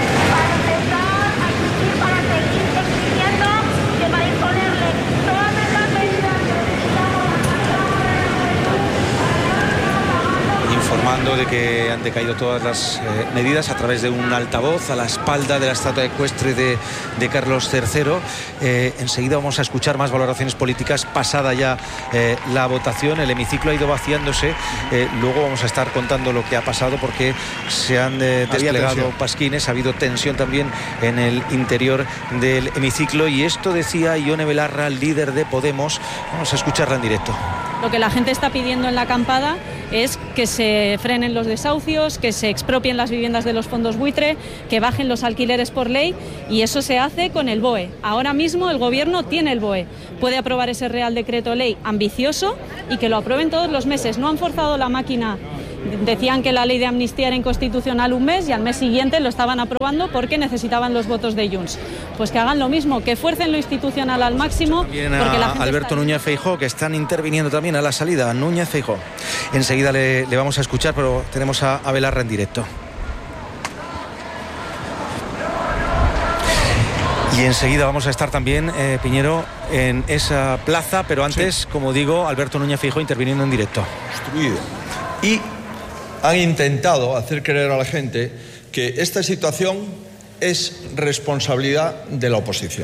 Informando de que han decaído todas las eh, medidas a través de un altavoz a la espalda de la estatua ecuestre de, de Carlos tercero. Eh, enseguida vamos a escuchar más valoraciones políticas pasada ya eh, la votación. El hemiciclo ha ido vaciándose. Eh, luego vamos a estar contando lo que ha pasado, porque se han eh, desplegado pasquines, ha habido tensión también en el interior del hemiciclo, y esto decía Ione Belarra, líder de Podemos. Vamos a escucharla en directo. Lo que la gente está pidiendo en la acampada es que se frenen los desahucios, que se expropien las viviendas de los fondos buitre, que bajen los alquileres por ley, y eso se hace con el B O E. Ahora mismo el Gobierno tiene el B O E, puede aprobar ese Real Decreto Ley ambicioso y que lo aprueben todos los meses. No han forzado la máquina Decían que la ley de amnistía era inconstitucional un mes y al mes siguiente lo estaban aprobando porque necesitaban los votos de Junts. Pues que hagan lo mismo, que fuercen lo institucional al máximo. También porque a la gente Alberto está... Núñez Feijóo, que están interviniendo también a la salida. Núñez Feijóo. Enseguida le, le vamos a escuchar, pero tenemos a, a Belarra en directo. Y enseguida vamos a estar también, eh, Piñero, en esa plaza, pero antes, sí, como digo, Alberto Núñez Feijóo interviniendo en directo. Destruido. Y han intentado hacer creer a la gente que esta situación es responsabilidad de la oposición.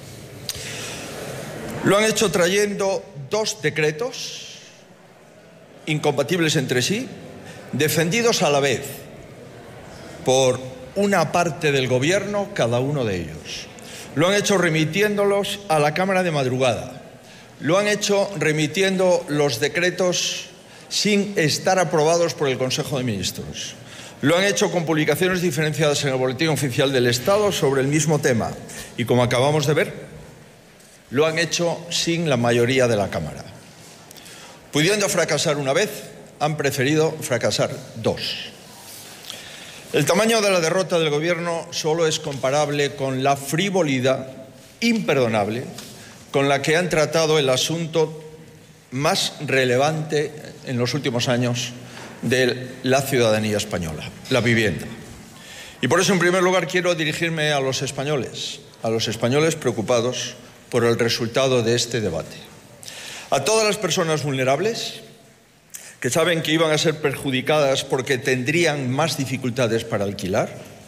Lo han hecho trayendo dos decretos incompatibles entre sí, defendidos a la vez por una parte del gobierno, cada uno de ellos. Lo han hecho remitiéndolos a la Cámara de madrugada. Lo han hecho remitiendo los decretos sin estar aprobados por el Consejo de Ministros. Lo han hecho con publicaciones diferenciadas en el Boletín Oficial del Estado sobre el mismo tema. Y como acabamos de ver, lo han hecho sin la mayoría de la Cámara. Pudiendo fracasar una vez, han preferido fracasar dos. El tamaño de la derrota del Gobierno solo es comparable con la frivolidad imperdonable con la que han tratado el asunto más relevante en los últimos años de la ciudadanía española, la vivienda. Y por eso, en primer lugar, quiero dirigirme a los españoles, a los españoles preocupados por el resultado de este debate. A todas las personas vulnerables que saben que iban a ser perjudicadas porque tendrían más dificultades para alquilar,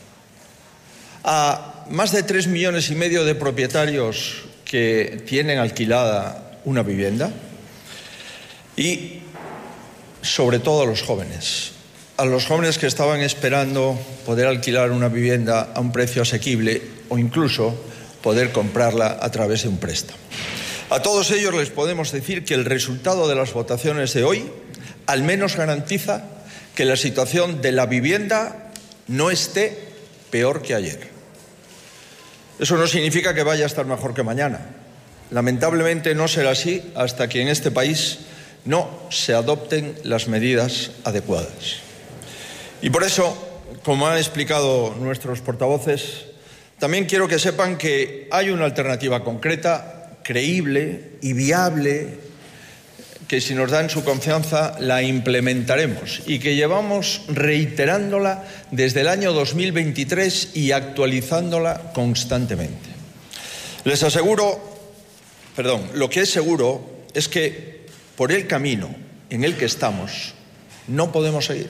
a más de tres millones y medio de propietarios que tienen alquilada una vivienda y, sobre todo, a los jóvenes, a los jóvenes que estaban esperando poder alquilar una vivienda a un precio asequible o incluso poder comprarla a través de un préstamo. A todos ellos les podemos decir que el resultado de las votaciones de hoy al menos garantiza que la situación de la vivienda no esté peor que ayer. Eso no significa que vaya a estar mejor que mañana. Lamentablemente no será así hasta que en este país no se adopten las medidas adecuadas. Y por eso, como han explicado nuestros portavoces, también quiero que sepan que hay una alternativa concreta, creíble y viable, que si nos dan su confianza la implementaremos y que llevamos reiterándola desde el año dos mil veintitrés y actualizándola constantemente. Les aseguro, perdón, lo que es seguro es que por el camino en el que estamos no podemos seguir.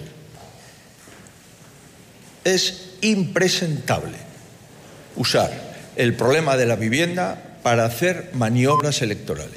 Es impresentable usar el problema de la vivienda para hacer maniobras electorales.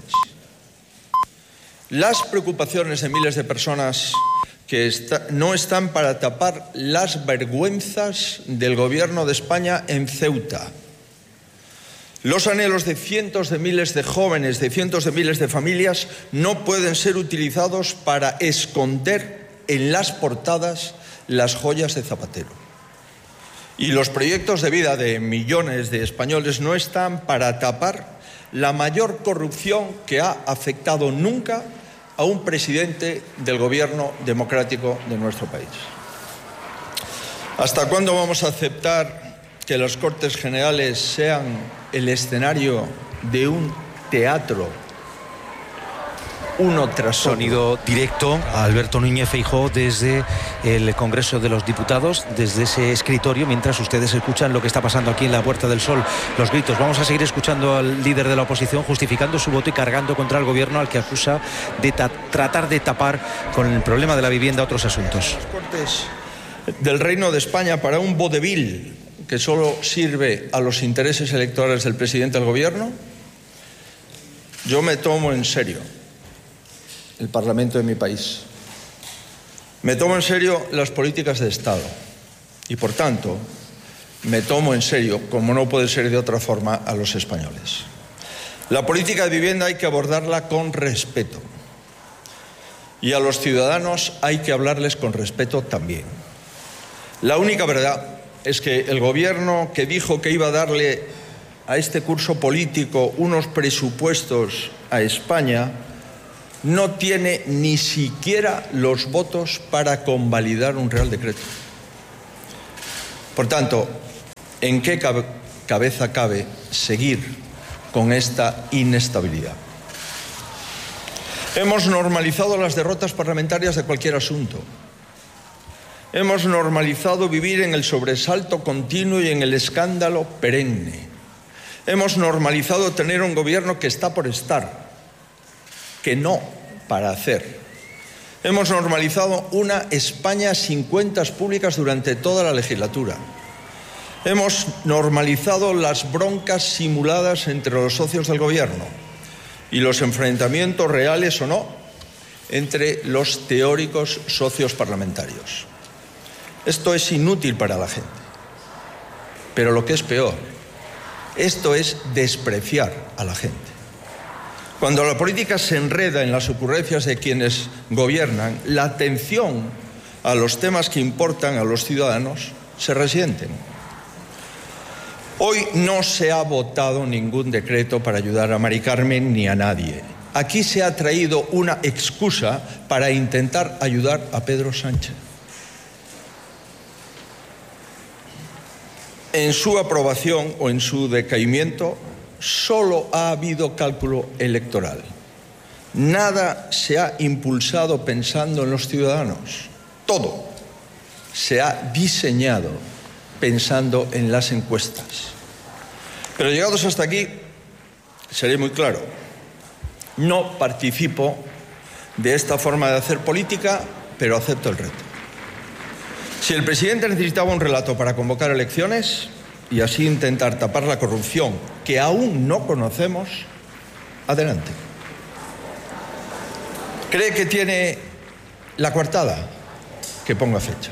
Las preocupaciones de miles de personas que está, no están para tapar las vergüenzas del Gobierno de España en Ceuta. Los anhelos de cientos de miles de jóvenes, de cientos de miles de familias, no pueden ser utilizados para esconder en las portadas las joyas de Zapatero. Y los proyectos de vida de millones de españoles no están para tapar la mayor corrupción que ha afectado nunca a un presidente del gobierno democrático de nuestro país. ¿Hasta cuándo vamos a aceptar que las Cortes Generales sean el escenario de un teatro uno tras otro? Sonido directo a Alberto Núñez Feijóo desde el Congreso de los Diputados, desde ese escritorio, mientras ustedes escuchan lo que está pasando aquí en la Puerta del Sol, los gritos. Vamos a seguir escuchando al líder de la oposición justificando su voto y cargando contra el gobierno, al que acusa de tratar de tapar con el problema de la vivienda otros asuntos. Las Cortes del Reino de España para un vodevil que solo sirve a los intereses electorales del presidente del gobierno. Yo me tomo en serio el Parlamento de mi país. Me tomo en serio las políticas de Estado y, por tanto, me tomo en serio, como no puede ser de otra forma, a los españoles. La política de vivienda hay que abordarla con respeto y a los ciudadanos hay que hablarles con respeto también. La única verdad es que el gobierno que dijo que iba a darle a este curso político unos presupuestos a España no tiene ni siquiera los votos para convalidar un Real Decreto. Por tanto, ¿en qué cabe, cabeza cabe seguir con esta inestabilidad? Hemos normalizado las derrotas parlamentarias de cualquier asunto. Hemos normalizado vivir en el sobresalto continuo y en el escándalo perenne. Hemos normalizado tener un gobierno que está por estar, que no para hacer. Hemos normalizado una España sin cuentas públicas durante toda la legislatura. Hemos normalizado las broncas simuladas entre los socios del gobierno y los enfrentamientos reales o no entre los teóricos socios parlamentarios. Esto es inútil para la gente, pero lo que es peor, esto es despreciar a la gente. Cuando la política se enreda en las ocurrencias de quienes gobiernan, la atención a los temas que importan a los ciudadanos se resienten. Hoy no se ha votado ningún decreto para ayudar a Mari Carmen ni a nadie. Aquí se ha traído una excusa para intentar ayudar a Pedro Sánchez. En su aprobación o en su decaimiento solo ha habido cálculo electoral. Nada se ha impulsado pensando en los ciudadanos. Todo se ha diseñado pensando en las encuestas. Pero llegados hasta aquí, seré muy claro. No participo de esta forma de hacer política, pero acepto el reto. Si el presidente necesitaba un relato para convocar elecciones y así intentar tapar la corrupción que aún no conocemos, adelante. ¿Cree que tiene la coartada? Que ponga fecha.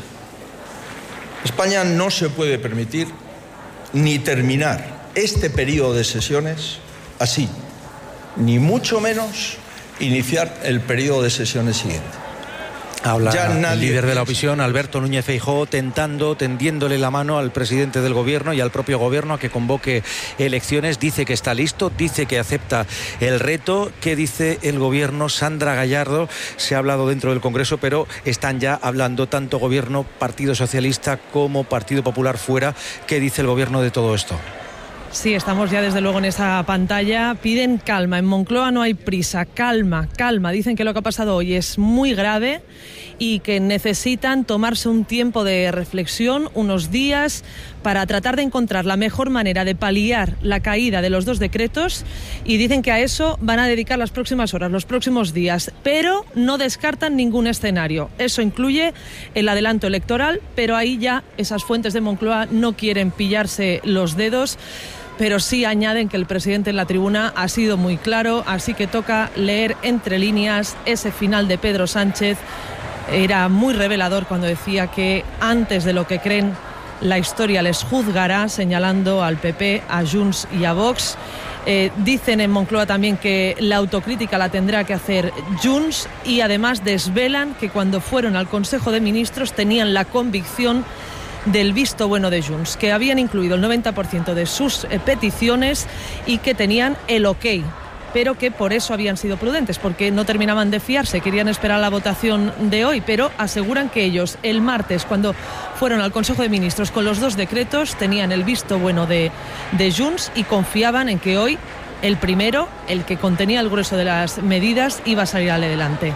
España no se puede permitir ni terminar este periodo de sesiones así, ni mucho menos iniciar el periodo de sesiones siguiente. Habla el líder de la oposición, Alberto Núñez Feijóo, tentando, tendiéndole la mano al presidente del gobierno y al propio gobierno a que convoque elecciones. Dice que está listo, dice que acepta el reto. ¿Qué dice el gobierno? Sandra Gallardo, se ha hablado dentro del Congreso, pero están ya hablando tanto gobierno, Partido Socialista como Partido Popular fuera. ¿Qué dice el gobierno de todo esto? Sí, estamos ya desde luego en esa pantalla. Piden calma. En Moncloa no hay prisa. Calma, calma. Dicen que lo que ha pasado hoy es muy grave y que necesitan tomarse un tiempo de reflexión, unos días, para tratar de encontrar la mejor manera de paliar la caída de los dos decretos, y dicen que a eso van a dedicar las próximas horas, los próximos días, pero no descartan ningún escenario. Eso incluye el adelanto electoral, pero ahí ya esas fuentes de Moncloa no quieren pillarse los dedos. Pero sí añaden que el presidente en la tribuna ha sido muy claro, así que toca leer entre líneas ese final de Pedro Sánchez. Era muy revelador cuando decía que antes de lo que creen, la historia les juzgará, señalando al P P, a Junts y a Vox. Eh, dicen en Moncloa también que la autocrítica la tendrá que hacer Junts, y además desvelan que cuando fueron al Consejo de Ministros tenían la convicción del visto bueno de Junts, que habían incluido el noventa por ciento de sus eh, peticiones y que tenían el ok, pero que por eso habían sido prudentes, porque no terminaban de fiarse, querían esperar la votación de hoy, pero aseguran que ellos el martes, cuando fueron al Consejo de Ministros con los dos decretos, tenían el visto bueno de, de Junts y confiaban en que hoy el primero, el que contenía el grueso de las medidas, iba a salir adelante.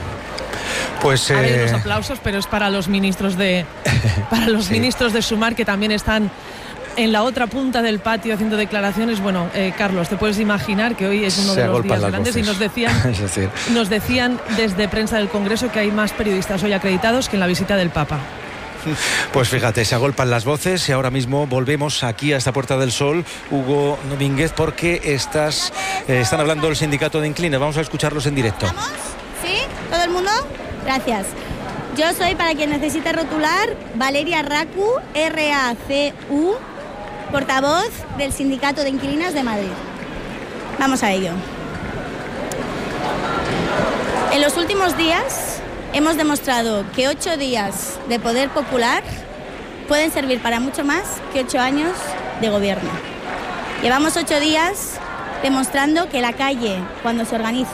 Pues, eh... Hay unos eh... aplausos, pero es para los ministros de para los sí. ministros de Sumar, que también están en la otra punta del patio haciendo declaraciones. Bueno, eh, Carlos, te puedes imaginar que hoy es uno se de los días voces. grandes, y nos decían, es decir. nos decían desde prensa del Congreso que hay más periodistas hoy acreditados que en la visita del Papa. Pues fíjate, se agolpan las voces y ahora mismo volvemos aquí a esta Puerta del Sol, Hugo Domínguez, porque estás, eh, están hablando del sindicato de Inclines. Vamos a escucharlos en directo. ¿Vamos? ¿Sí? ¿Todo el mundo? Gracias. Yo soy, para quien necesite rotular, Valeria Racu, R A C U, portavoz del Sindicato de Inquilinas de Madrid. Vamos a ello. En los últimos días hemos demostrado que ocho días de poder popular pueden servir para mucho más que ocho años de gobierno. Llevamos ocho días demostrando que la calle, cuando se organiza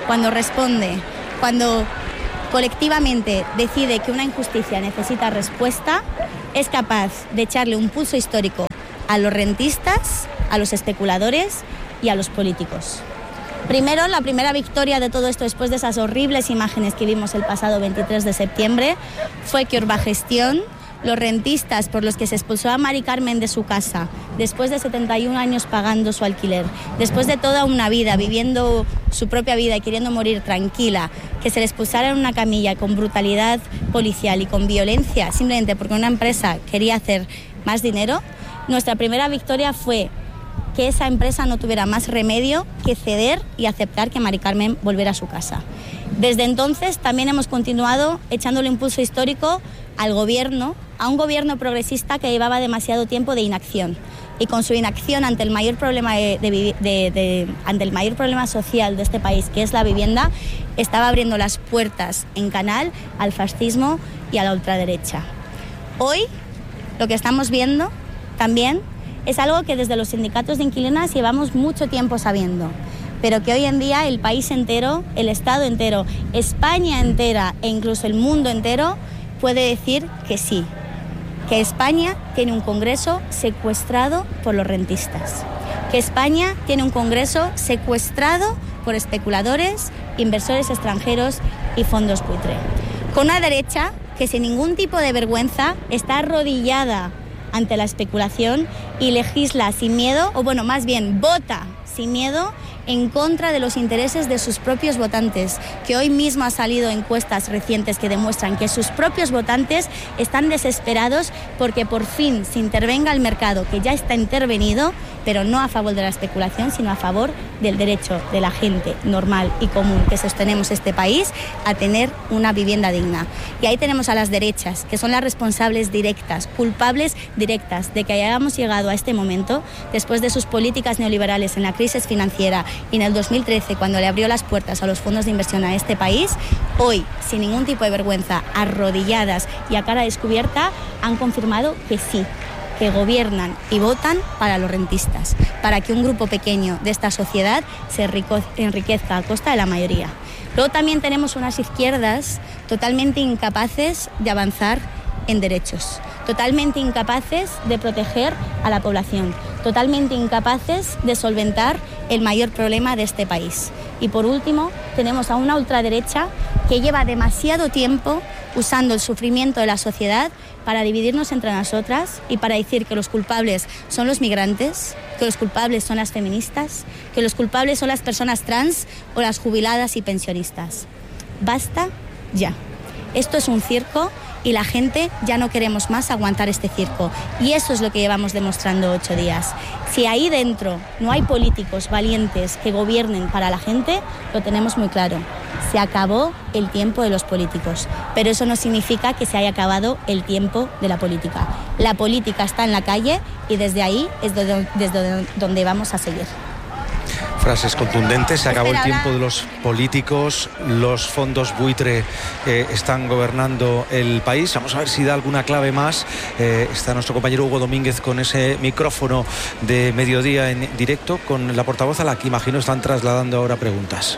cuando responde, cuando colectivamente decide que una injusticia necesita respuesta, es capaz de echarle un pulso histórico a los rentistas, a los especuladores y a los políticos. Primero, la primera victoria de todo esto después de esas horribles imágenes que vimos el pasado veintitrés de septiembre fue que Urbagestión, los rentistas por los que se expulsó a Mari Carmen de su casa, después de setenta y un años pagando su alquiler, después de toda una vida viviendo su propia vida y queriendo morir tranquila, que se le expulsara en una camilla con brutalidad policial y con violencia, simplemente porque una empresa quería hacer más dinero, nuestra primera victoria fue que esa empresa no tuviera más remedio que ceder y aceptar que Mari Carmen volviera a su casa. Desde entonces también hemos continuado echándole impulso histórico al gobierno, a un gobierno progresista que llevaba demasiado tiempo de inacción. Y con su inacción ante el mayor problema de, de, de, de, ante el mayor problema social de este país, que es la vivienda, estaba abriendo las puertas en canal al fascismo y a la ultraderecha. Hoy lo que estamos viendo también es algo que desde los sindicatos de inquilinas llevamos mucho tiempo sabiendo, pero que hoy en día el país entero, el Estado entero, España entera e incluso el mundo entero puede decir que sí, que España tiene un Congreso secuestrado por los rentistas, que España tiene un Congreso secuestrado por especuladores, inversores extranjeros y fondos buitre, con una derecha que sin ningún tipo de vergüenza está arrodillada ante la especulación y legisla sin miedo, o bueno, más bien vota sin miedo en contra de los intereses de sus propios votantes, que hoy mismo ha salido encuestas recientes que demuestran que sus propios votantes están desesperados porque por fin se intervenga el mercado, que ya está intervenido, pero no a favor de la especulación, sino a favor del derecho de la gente normal y común que sostenemos este país a tener una vivienda digna. Y ahí tenemos a las derechas, que son las responsables directas, culpables directas de que hayamos llegado a este momento después de sus políticas neoliberales en la crisis financiera y en el dos mil trece, cuando le abrió las puertas a los fondos de inversión a este país. Hoy, sin ningún tipo de vergüenza, arrodilladas y a cara descubierta, han confirmado que sí, que gobiernan y votan para los rentistas, para que un grupo pequeño de esta sociedad se enriquezca a costa de la mayoría. Luego también tenemos unas izquierdas totalmente incapaces de avanzar en derechos, totalmente incapaces de proteger a la población, totalmente incapaces de solventar el mayor problema de este país. Y por último, tenemos a una ultraderecha que lleva demasiado tiempo usando el sufrimiento de la sociedad para dividirnos entre nosotras y para decir que los culpables son los migrantes, que los culpables son las feministas, que los culpables son las personas trans o las jubiladas y pensionistas. Basta ya. Esto es un circo y la gente ya no queremos más aguantar este circo. Y eso es lo que llevamos demostrando ocho días. Si ahí dentro no hay políticos valientes que gobiernen para la gente, lo tenemos muy claro. Se acabó el tiempo de los políticos, pero eso no significa que se haya acabado el tiempo de la política. La política está en la calle y desde ahí es desde, desde donde vamos a seguir. Frases contundentes, se acabó el tiempo de los políticos, los fondos buitre eh, están gobernando el país. Vamos a ver si da alguna clave más. Eh, está nuestro compañero Hugo Domínguez con ese micrófono de mediodía en directo, con la portavoz a la que imagino están trasladando ahora preguntas.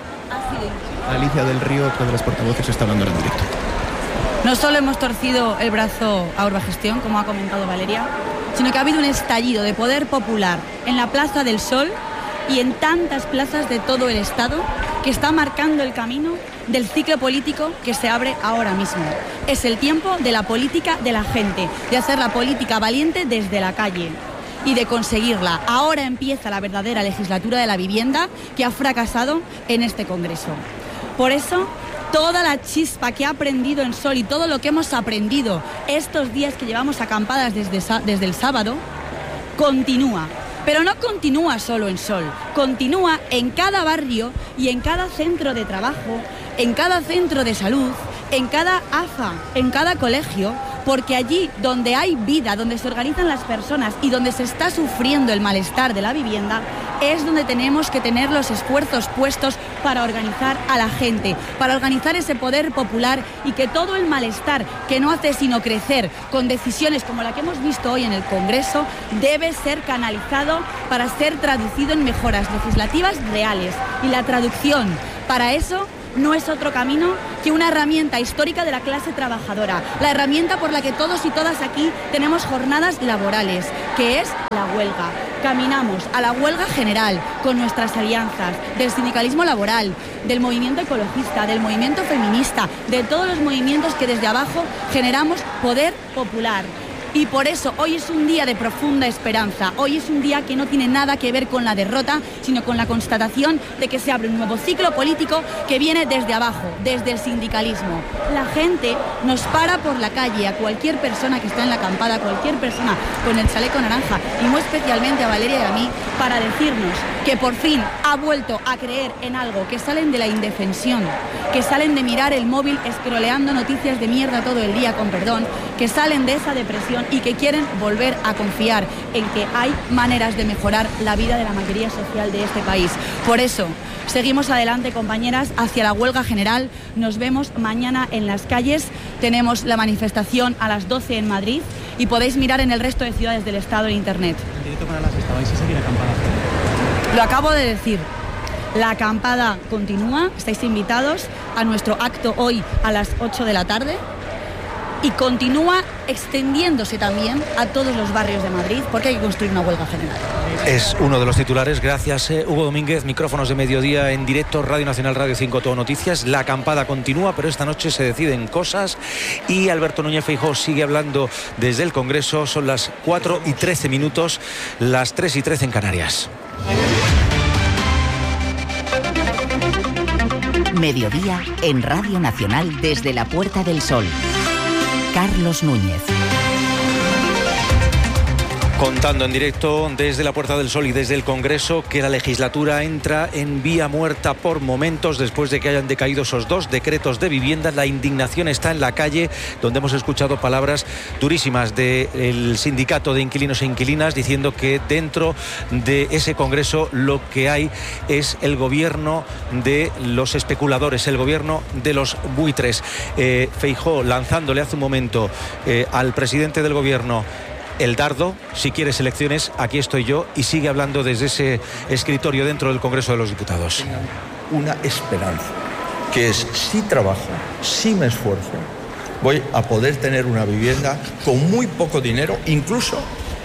Alicia del Río, otra de las portavoces, está hablando en directo. No solo hemos torcido el brazo a Urbagestión, como ha comentado Valeria, sino que ha habido un estallido de poder popular en la Plaza del Sol y en tantas plazas de todo el Estado, que está marcando el camino del ciclo político que se abre ahora mismo. Es el tiempo de la política de la gente, de hacer la política valiente desde la calle y de conseguirla. Ahora empieza la verdadera legislatura de la vivienda que ha fracasado en este Congreso. Por eso, toda la chispa que ha aprendido en Sol y todo lo que hemos aprendido estos días que llevamos acampadas desde, desde el sábado, continúa. Pero no continúa solo en Sol, continúa en cada barrio y en cada centro de trabajo, en cada centro de salud, en cada A F A, en cada colegio, porque allí donde hay vida, donde se organizan las personas y donde se está sufriendo el malestar de la vivienda, es donde tenemos que tener los esfuerzos puestos para organizar a la gente, para organizar ese poder popular y que todo el malestar que no hace sino crecer con decisiones como la que hemos visto hoy en el Congreso debe ser canalizado para ser traducido en mejoras legislativas reales. Y la traducción Para eso no es otro camino que una herramienta histórica de la clase trabajadora, la herramienta por la que todos y todas aquí tenemos jornadas laborales, que es la huelga. Caminamos a la huelga general con nuestras alianzas del sindicalismo laboral, del movimiento ecologista, del movimiento feminista, de todos los movimientos que desde abajo generamos poder popular. Y por eso hoy es un día de profunda esperanza, hoy es un día que no tiene nada que ver con la derrota, sino con la constatación de que se abre un nuevo ciclo político que viene desde abajo, desde el sindicalismo. La gente nos para por la calle, a cualquier persona que está en la acampada, a cualquier persona con el chaleco naranja, y muy especialmente a Valeria y a mí, para decirnos que por fin ha vuelto a creer en algo, que salen de la indefensión, que salen de mirar el móvil escroleando noticias de mierda todo el día, con perdón, que salen de esa depresión y que quieren volver a confiar en que hay maneras de mejorar la vida de la mayoría social de este país. Por eso, seguimos adelante, compañeras, hacia la huelga general. Nos vemos mañana en las calles. Tenemos la manifestación a las doce en Madrid y podéis mirar en el resto de ciudades del Estado en Internet. En directo para la sexta, ¿vais a seguir acampada? Lo acabo de decir. La acampada continúa. Estáis invitados a nuestro acto hoy a las ocho de la tarde. Y continúa extendiéndose también a todos los barrios de Madrid, porque hay que construir una huelga general. Es uno de los titulares. Gracias, eh, Hugo Domínguez. Micrófonos de mediodía en directo, Radio Nacional, Radio cinco, Todo Noticias. La acampada continúa, pero esta noche se deciden cosas y Alberto Núñez Feijóo sigue hablando desde el Congreso. Son las cuatro y trece minutos, las tres y trece en Canarias. Mediodía en Radio Nacional desde la Puerta del Sol. Carlos Núñez. Contando en directo desde la Puerta del Sol y desde el Congreso que la legislatura entra en vía muerta por momentos después de que hayan decaído esos dos decretos de vivienda. La indignación está en la calle, donde hemos escuchado palabras durísimas del sindicato de inquilinos e inquilinas diciendo que dentro de ese Congreso lo que hay es el gobierno de los especuladores, el gobierno de los buitres. Eh, Feijóo lanzándole hace un momento eh, al presidente del gobierno el dardo: si quieres elecciones, aquí estoy yo, y sigue hablando desde ese escritorio dentro del Congreso de los Diputados. Una esperanza, que es: si trabajo, si me esfuerzo, voy a poder tener una vivienda con muy poco dinero, incluso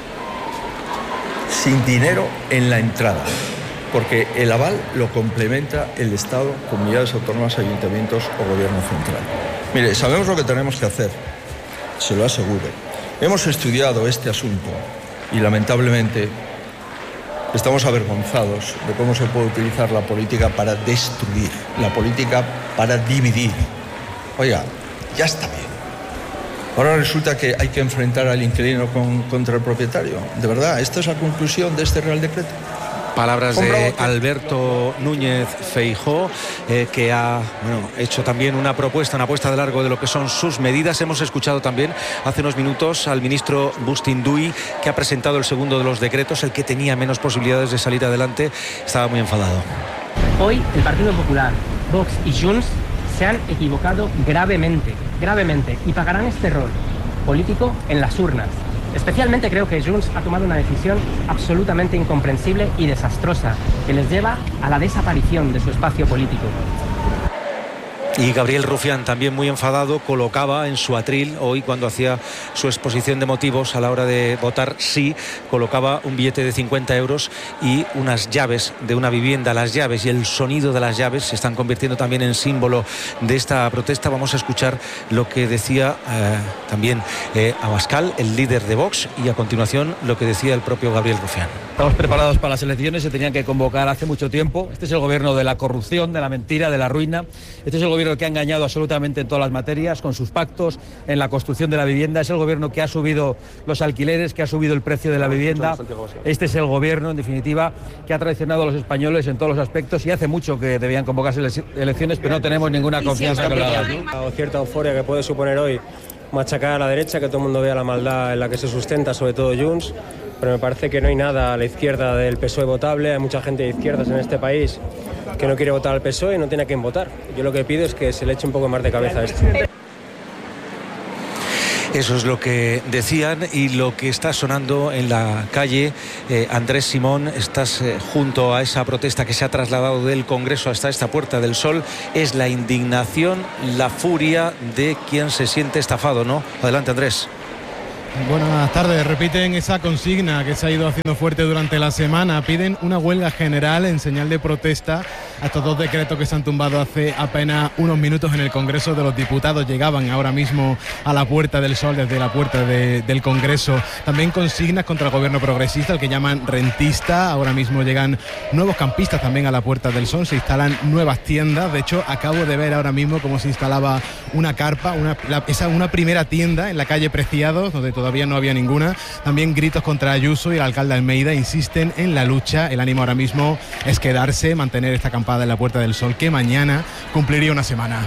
sin dinero en la entrada, porque el aval lo complementa el Estado, comunidades autónomas, ayuntamientos o gobierno central. Mire, sabemos lo que tenemos que hacer, se lo aseguro. Hemos estudiado este asunto y lamentablemente estamos avergonzados de cómo se puede utilizar la política para destruir, la política para dividir. Oiga, ya está bien. Ahora resulta que hay que enfrentar al inquilino con, contra el propietario. De verdad, ¿esta es la conclusión de este Real Decreto? Palabras de Alberto Núñez Feijóo, eh, que ha bueno, hecho también una propuesta, una apuesta de largo de lo que son sus medidas. Hemos escuchado también hace unos minutos al ministro Bustinduy, que ha presentado el segundo de los decretos, el que tenía menos posibilidades de salir adelante. Estaba muy enfadado. Hoy el Partido Popular, Vox y Junts se han equivocado gravemente, gravemente, y pagarán este error político en las urnas. Especialmente creo que Junts ha tomado una decisión absolutamente incomprensible y desastrosa, que les lleva a la desaparición de su espacio político. Y Gabriel Rufián, también muy enfadado, colocaba en su atril hoy, cuando hacía su exposición de motivos a la hora de votar sí, colocaba un billete de cincuenta euros y unas llaves de una vivienda. Las llaves y el sonido de las llaves se están convirtiendo también en símbolo de esta protesta. Vamos a escuchar lo que decía eh, también eh, Abascal, el líder de Vox, y a continuación lo que decía el propio Gabriel Rufián. Estamos preparados para las elecciones, se tenían que convocar hace mucho tiempo. Este es el gobierno de la corrupción, de la mentira, de la ruina. Este es el gobierno que ha engañado absolutamente en todas las materias, con sus pactos en la construcción de la vivienda. Es el gobierno que ha subido los alquileres, que ha subido el precio de la vivienda. Este es el gobierno, en definitiva, que ha traicionado a los españoles en todos los aspectos, y hace mucho que debían convocarse elecciones, pero no tenemos ninguna confianza que lo hagan. O cierta euforia que puede suponer hoy machacar a la derecha, que todo el mundo vea la maldad en la que se sustenta, sobre todo Junts. Pero me parece que no hay nada a la izquierda del P S O E votable. Hay mucha gente de izquierdas en este país que no quiere votar al P S O E y no tiene a quién votar. Yo lo que pido es que se le eche un poco más de cabeza a esto. Eso es lo que decían y lo que está sonando en la calle. eh, Andrés Simón, estás eh, junto a esa protesta que se ha trasladado del Congreso hasta esta Puerta del Sol. Es la indignación, la furia de quien se siente estafado, ¿no? Adelante, Andrés. Buenas tardes. Repiten esa consigna que se ha ido haciendo fuerte durante la semana. Piden una huelga general en señal de protesta a estos dos decretos que se han tumbado hace apenas unos minutos en el Congreso de los Diputados. Llegaban ahora mismo a la Puerta del Sol desde la puerta de, del Congreso. También consignas contra el gobierno progresista, el que llaman rentista. Ahora mismo llegan nuevos campistas también a la Puerta del Sol. Se instalan nuevas tiendas. De hecho, acabo de ver ahora mismo cómo se instalaba una carpa, una, la, esa, una primera tienda en la calle Preciados, donde todavía no había ninguna. También gritos contra Ayuso y el alcalde Almeida insisten en la lucha. El ánimo ahora mismo es quedarse, mantener esta acampada en la Puerta del Sol, que mañana cumpliría una semana.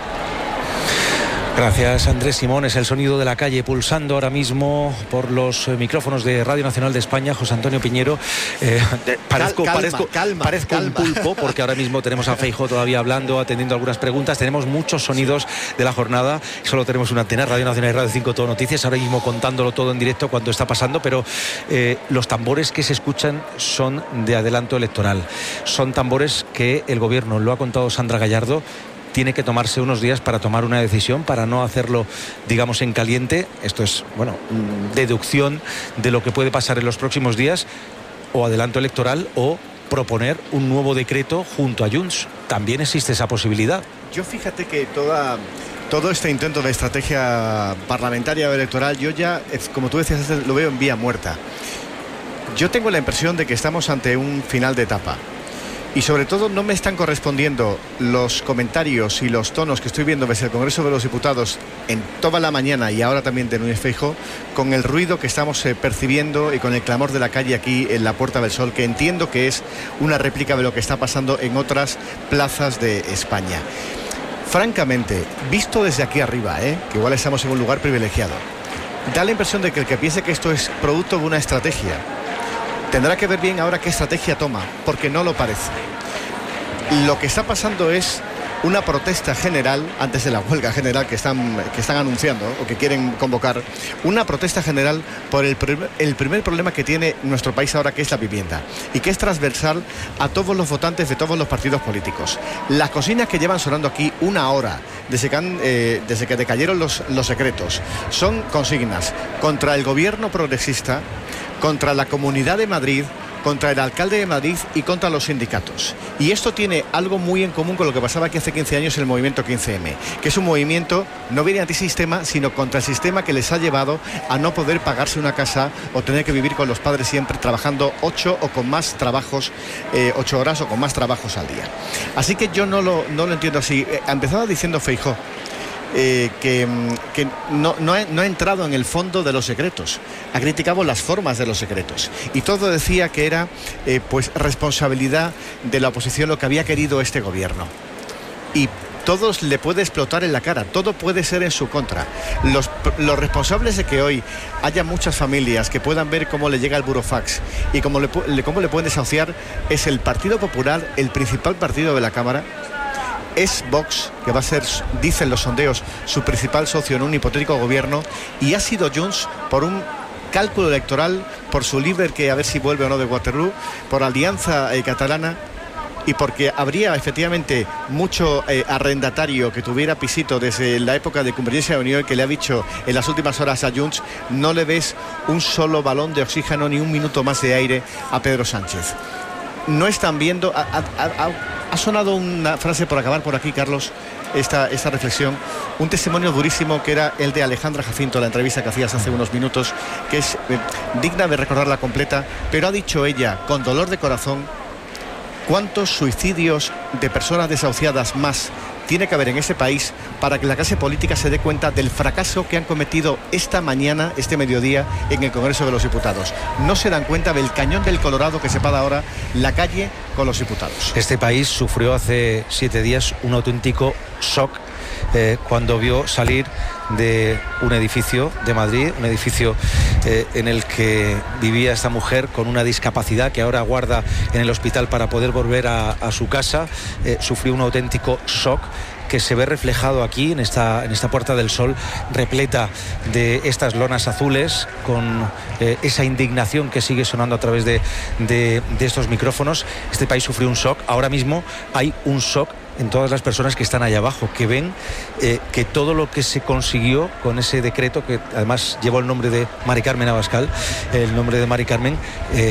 Gracias, Andrés Simón. Es el sonido de la calle pulsando ahora mismo por los micrófonos de Radio Nacional de España. José Antonio Piñero, eh, parezco, calma, parezco, calma, parezco calma. un pulpo, porque ahora mismo tenemos a Feijóo todavía hablando, atendiendo algunas preguntas. Tenemos muchos sonidos de la jornada. Solo tenemos una antena, Radio Nacional y Radio cinco Todo Noticias, ahora mismo contándolo todo en directo cuando está pasando, pero eh, los tambores que se escuchan son de adelanto electoral. Son tambores que el gobierno, lo ha contado Sandra Gallardo, tiene que tomarse unos días para tomar una decisión, para no hacerlo, digamos, en caliente. Esto es, bueno, deducción de lo que puede pasar en los próximos días, o adelanto electoral, o proponer un nuevo decreto junto a Junts. También existe esa posibilidad. Yo fíjate que toda... todo este intento de estrategia parlamentaria o electoral, yo ya, como tú decías, lo veo en vía muerta. Yo tengo la impresión de que estamos ante un final de etapa. Y sobre todo no me están correspondiendo los comentarios y los tonos que estoy viendo desde el Congreso de los Diputados en toda la mañana y ahora también de Núñez Feijóo, con el ruido que estamos eh, percibiendo y con el clamor de la calle aquí en la Puerta del Sol, que entiendo que es una réplica de lo que está pasando en otras plazas de España. Francamente, visto desde aquí arriba, ¿eh? que igual estamos en un lugar privilegiado, da la impresión de que el que piense que esto es producto de una estrategia tendrá que ver bien ahora qué estrategia toma, porque no lo parece. Lo que está pasando es una protesta general, antes de la huelga general que están, que están anunciando o que quieren convocar, una protesta general por el, el primer problema que tiene nuestro país ahora, que es la vivienda, y que es transversal a todos los votantes de todos los partidos políticos. Las consignas que llevan sonando aquí una hora, desde que, han, eh, desde que decayeron los, los secretos, son consignas contra el gobierno progresista, contra la Comunidad de Madrid, contra el alcalde de Madrid y contra los sindicatos. Y esto tiene algo muy en común con lo que pasaba aquí hace quince años, el movimiento quince eme, que es un movimiento no viene antisistema, sino contra el sistema que les ha llevado a no poder pagarse una casa o tener que vivir con los padres siempre trabajando ocho o con más trabajos, eh, ocho horas o con más trabajos al día. Así que yo no lo, no lo entiendo así. Eh, empezaba diciendo Feijóo Eh, que, que no, no, ha, no ha entrado en el fondo de los secretos, ha criticado las formas de los secretos y todo decía que era eh, pues responsabilidad de la oposición lo que había querido este gobierno, y todos le puede explotar en la cara, todo puede ser en su contra. Los, los responsables de que hoy haya muchas familias que puedan ver cómo le llega el burofax y cómo le, cómo le pueden desahuciar es el Partido Popular, el principal partido de la Cámara. Es Vox, que va a ser, dicen los sondeos, su principal socio en un hipotético gobierno, y ha sido Junts por un cálculo electoral, por su líder que a ver si vuelve o no de Waterloo, por Alianza eh, Catalana, y porque habría efectivamente mucho eh, arrendatario que tuviera pisito desde la época de Convergencia de Unión, que le ha dicho en las últimas horas a Junts: no le des un solo balón de oxígeno ni un minuto más de aire a Pedro Sánchez. No están viendo... A, a, a, Ha sonado una frase, por acabar por aquí, Carlos, esta, esta reflexión, un testimonio durísimo que era el de Alejandra Jacinto, la entrevista que hacías hace unos minutos, que es eh, digna de recordarla completa, pero ha dicho ella, con dolor de corazón, cuántos suicidios de personas desahuciadas más tiene que haber en este país para que la clase política se dé cuenta del fracaso que han cometido esta mañana, este mediodía, en el Congreso de los Diputados. No se dan cuenta del cañón del Colorado que separa ahora la calle con los diputados. Este país sufrió hace siete días un auténtico shock eh, cuando vio salir de un edificio de Madrid, un edificio eh, en el que vivía esta mujer con una discapacidad que ahora aguarda en el hospital para poder volver a, a su casa. Eh, sufrió un auténtico shock que se ve reflejado aquí en esta, en esta Puerta del Sol, repleta de estas lonas azules, con eh, esa indignación que sigue sonando a través de, de, de estos micrófonos. Este país sufrió un shock. Ahora mismo hay un shock en todas las personas que están allá abajo, que ven eh, que todo lo que se consiguió con ese decreto, que además llevó el nombre de Mari Carmen Abascal, el nombre de Mari Carmen, eh,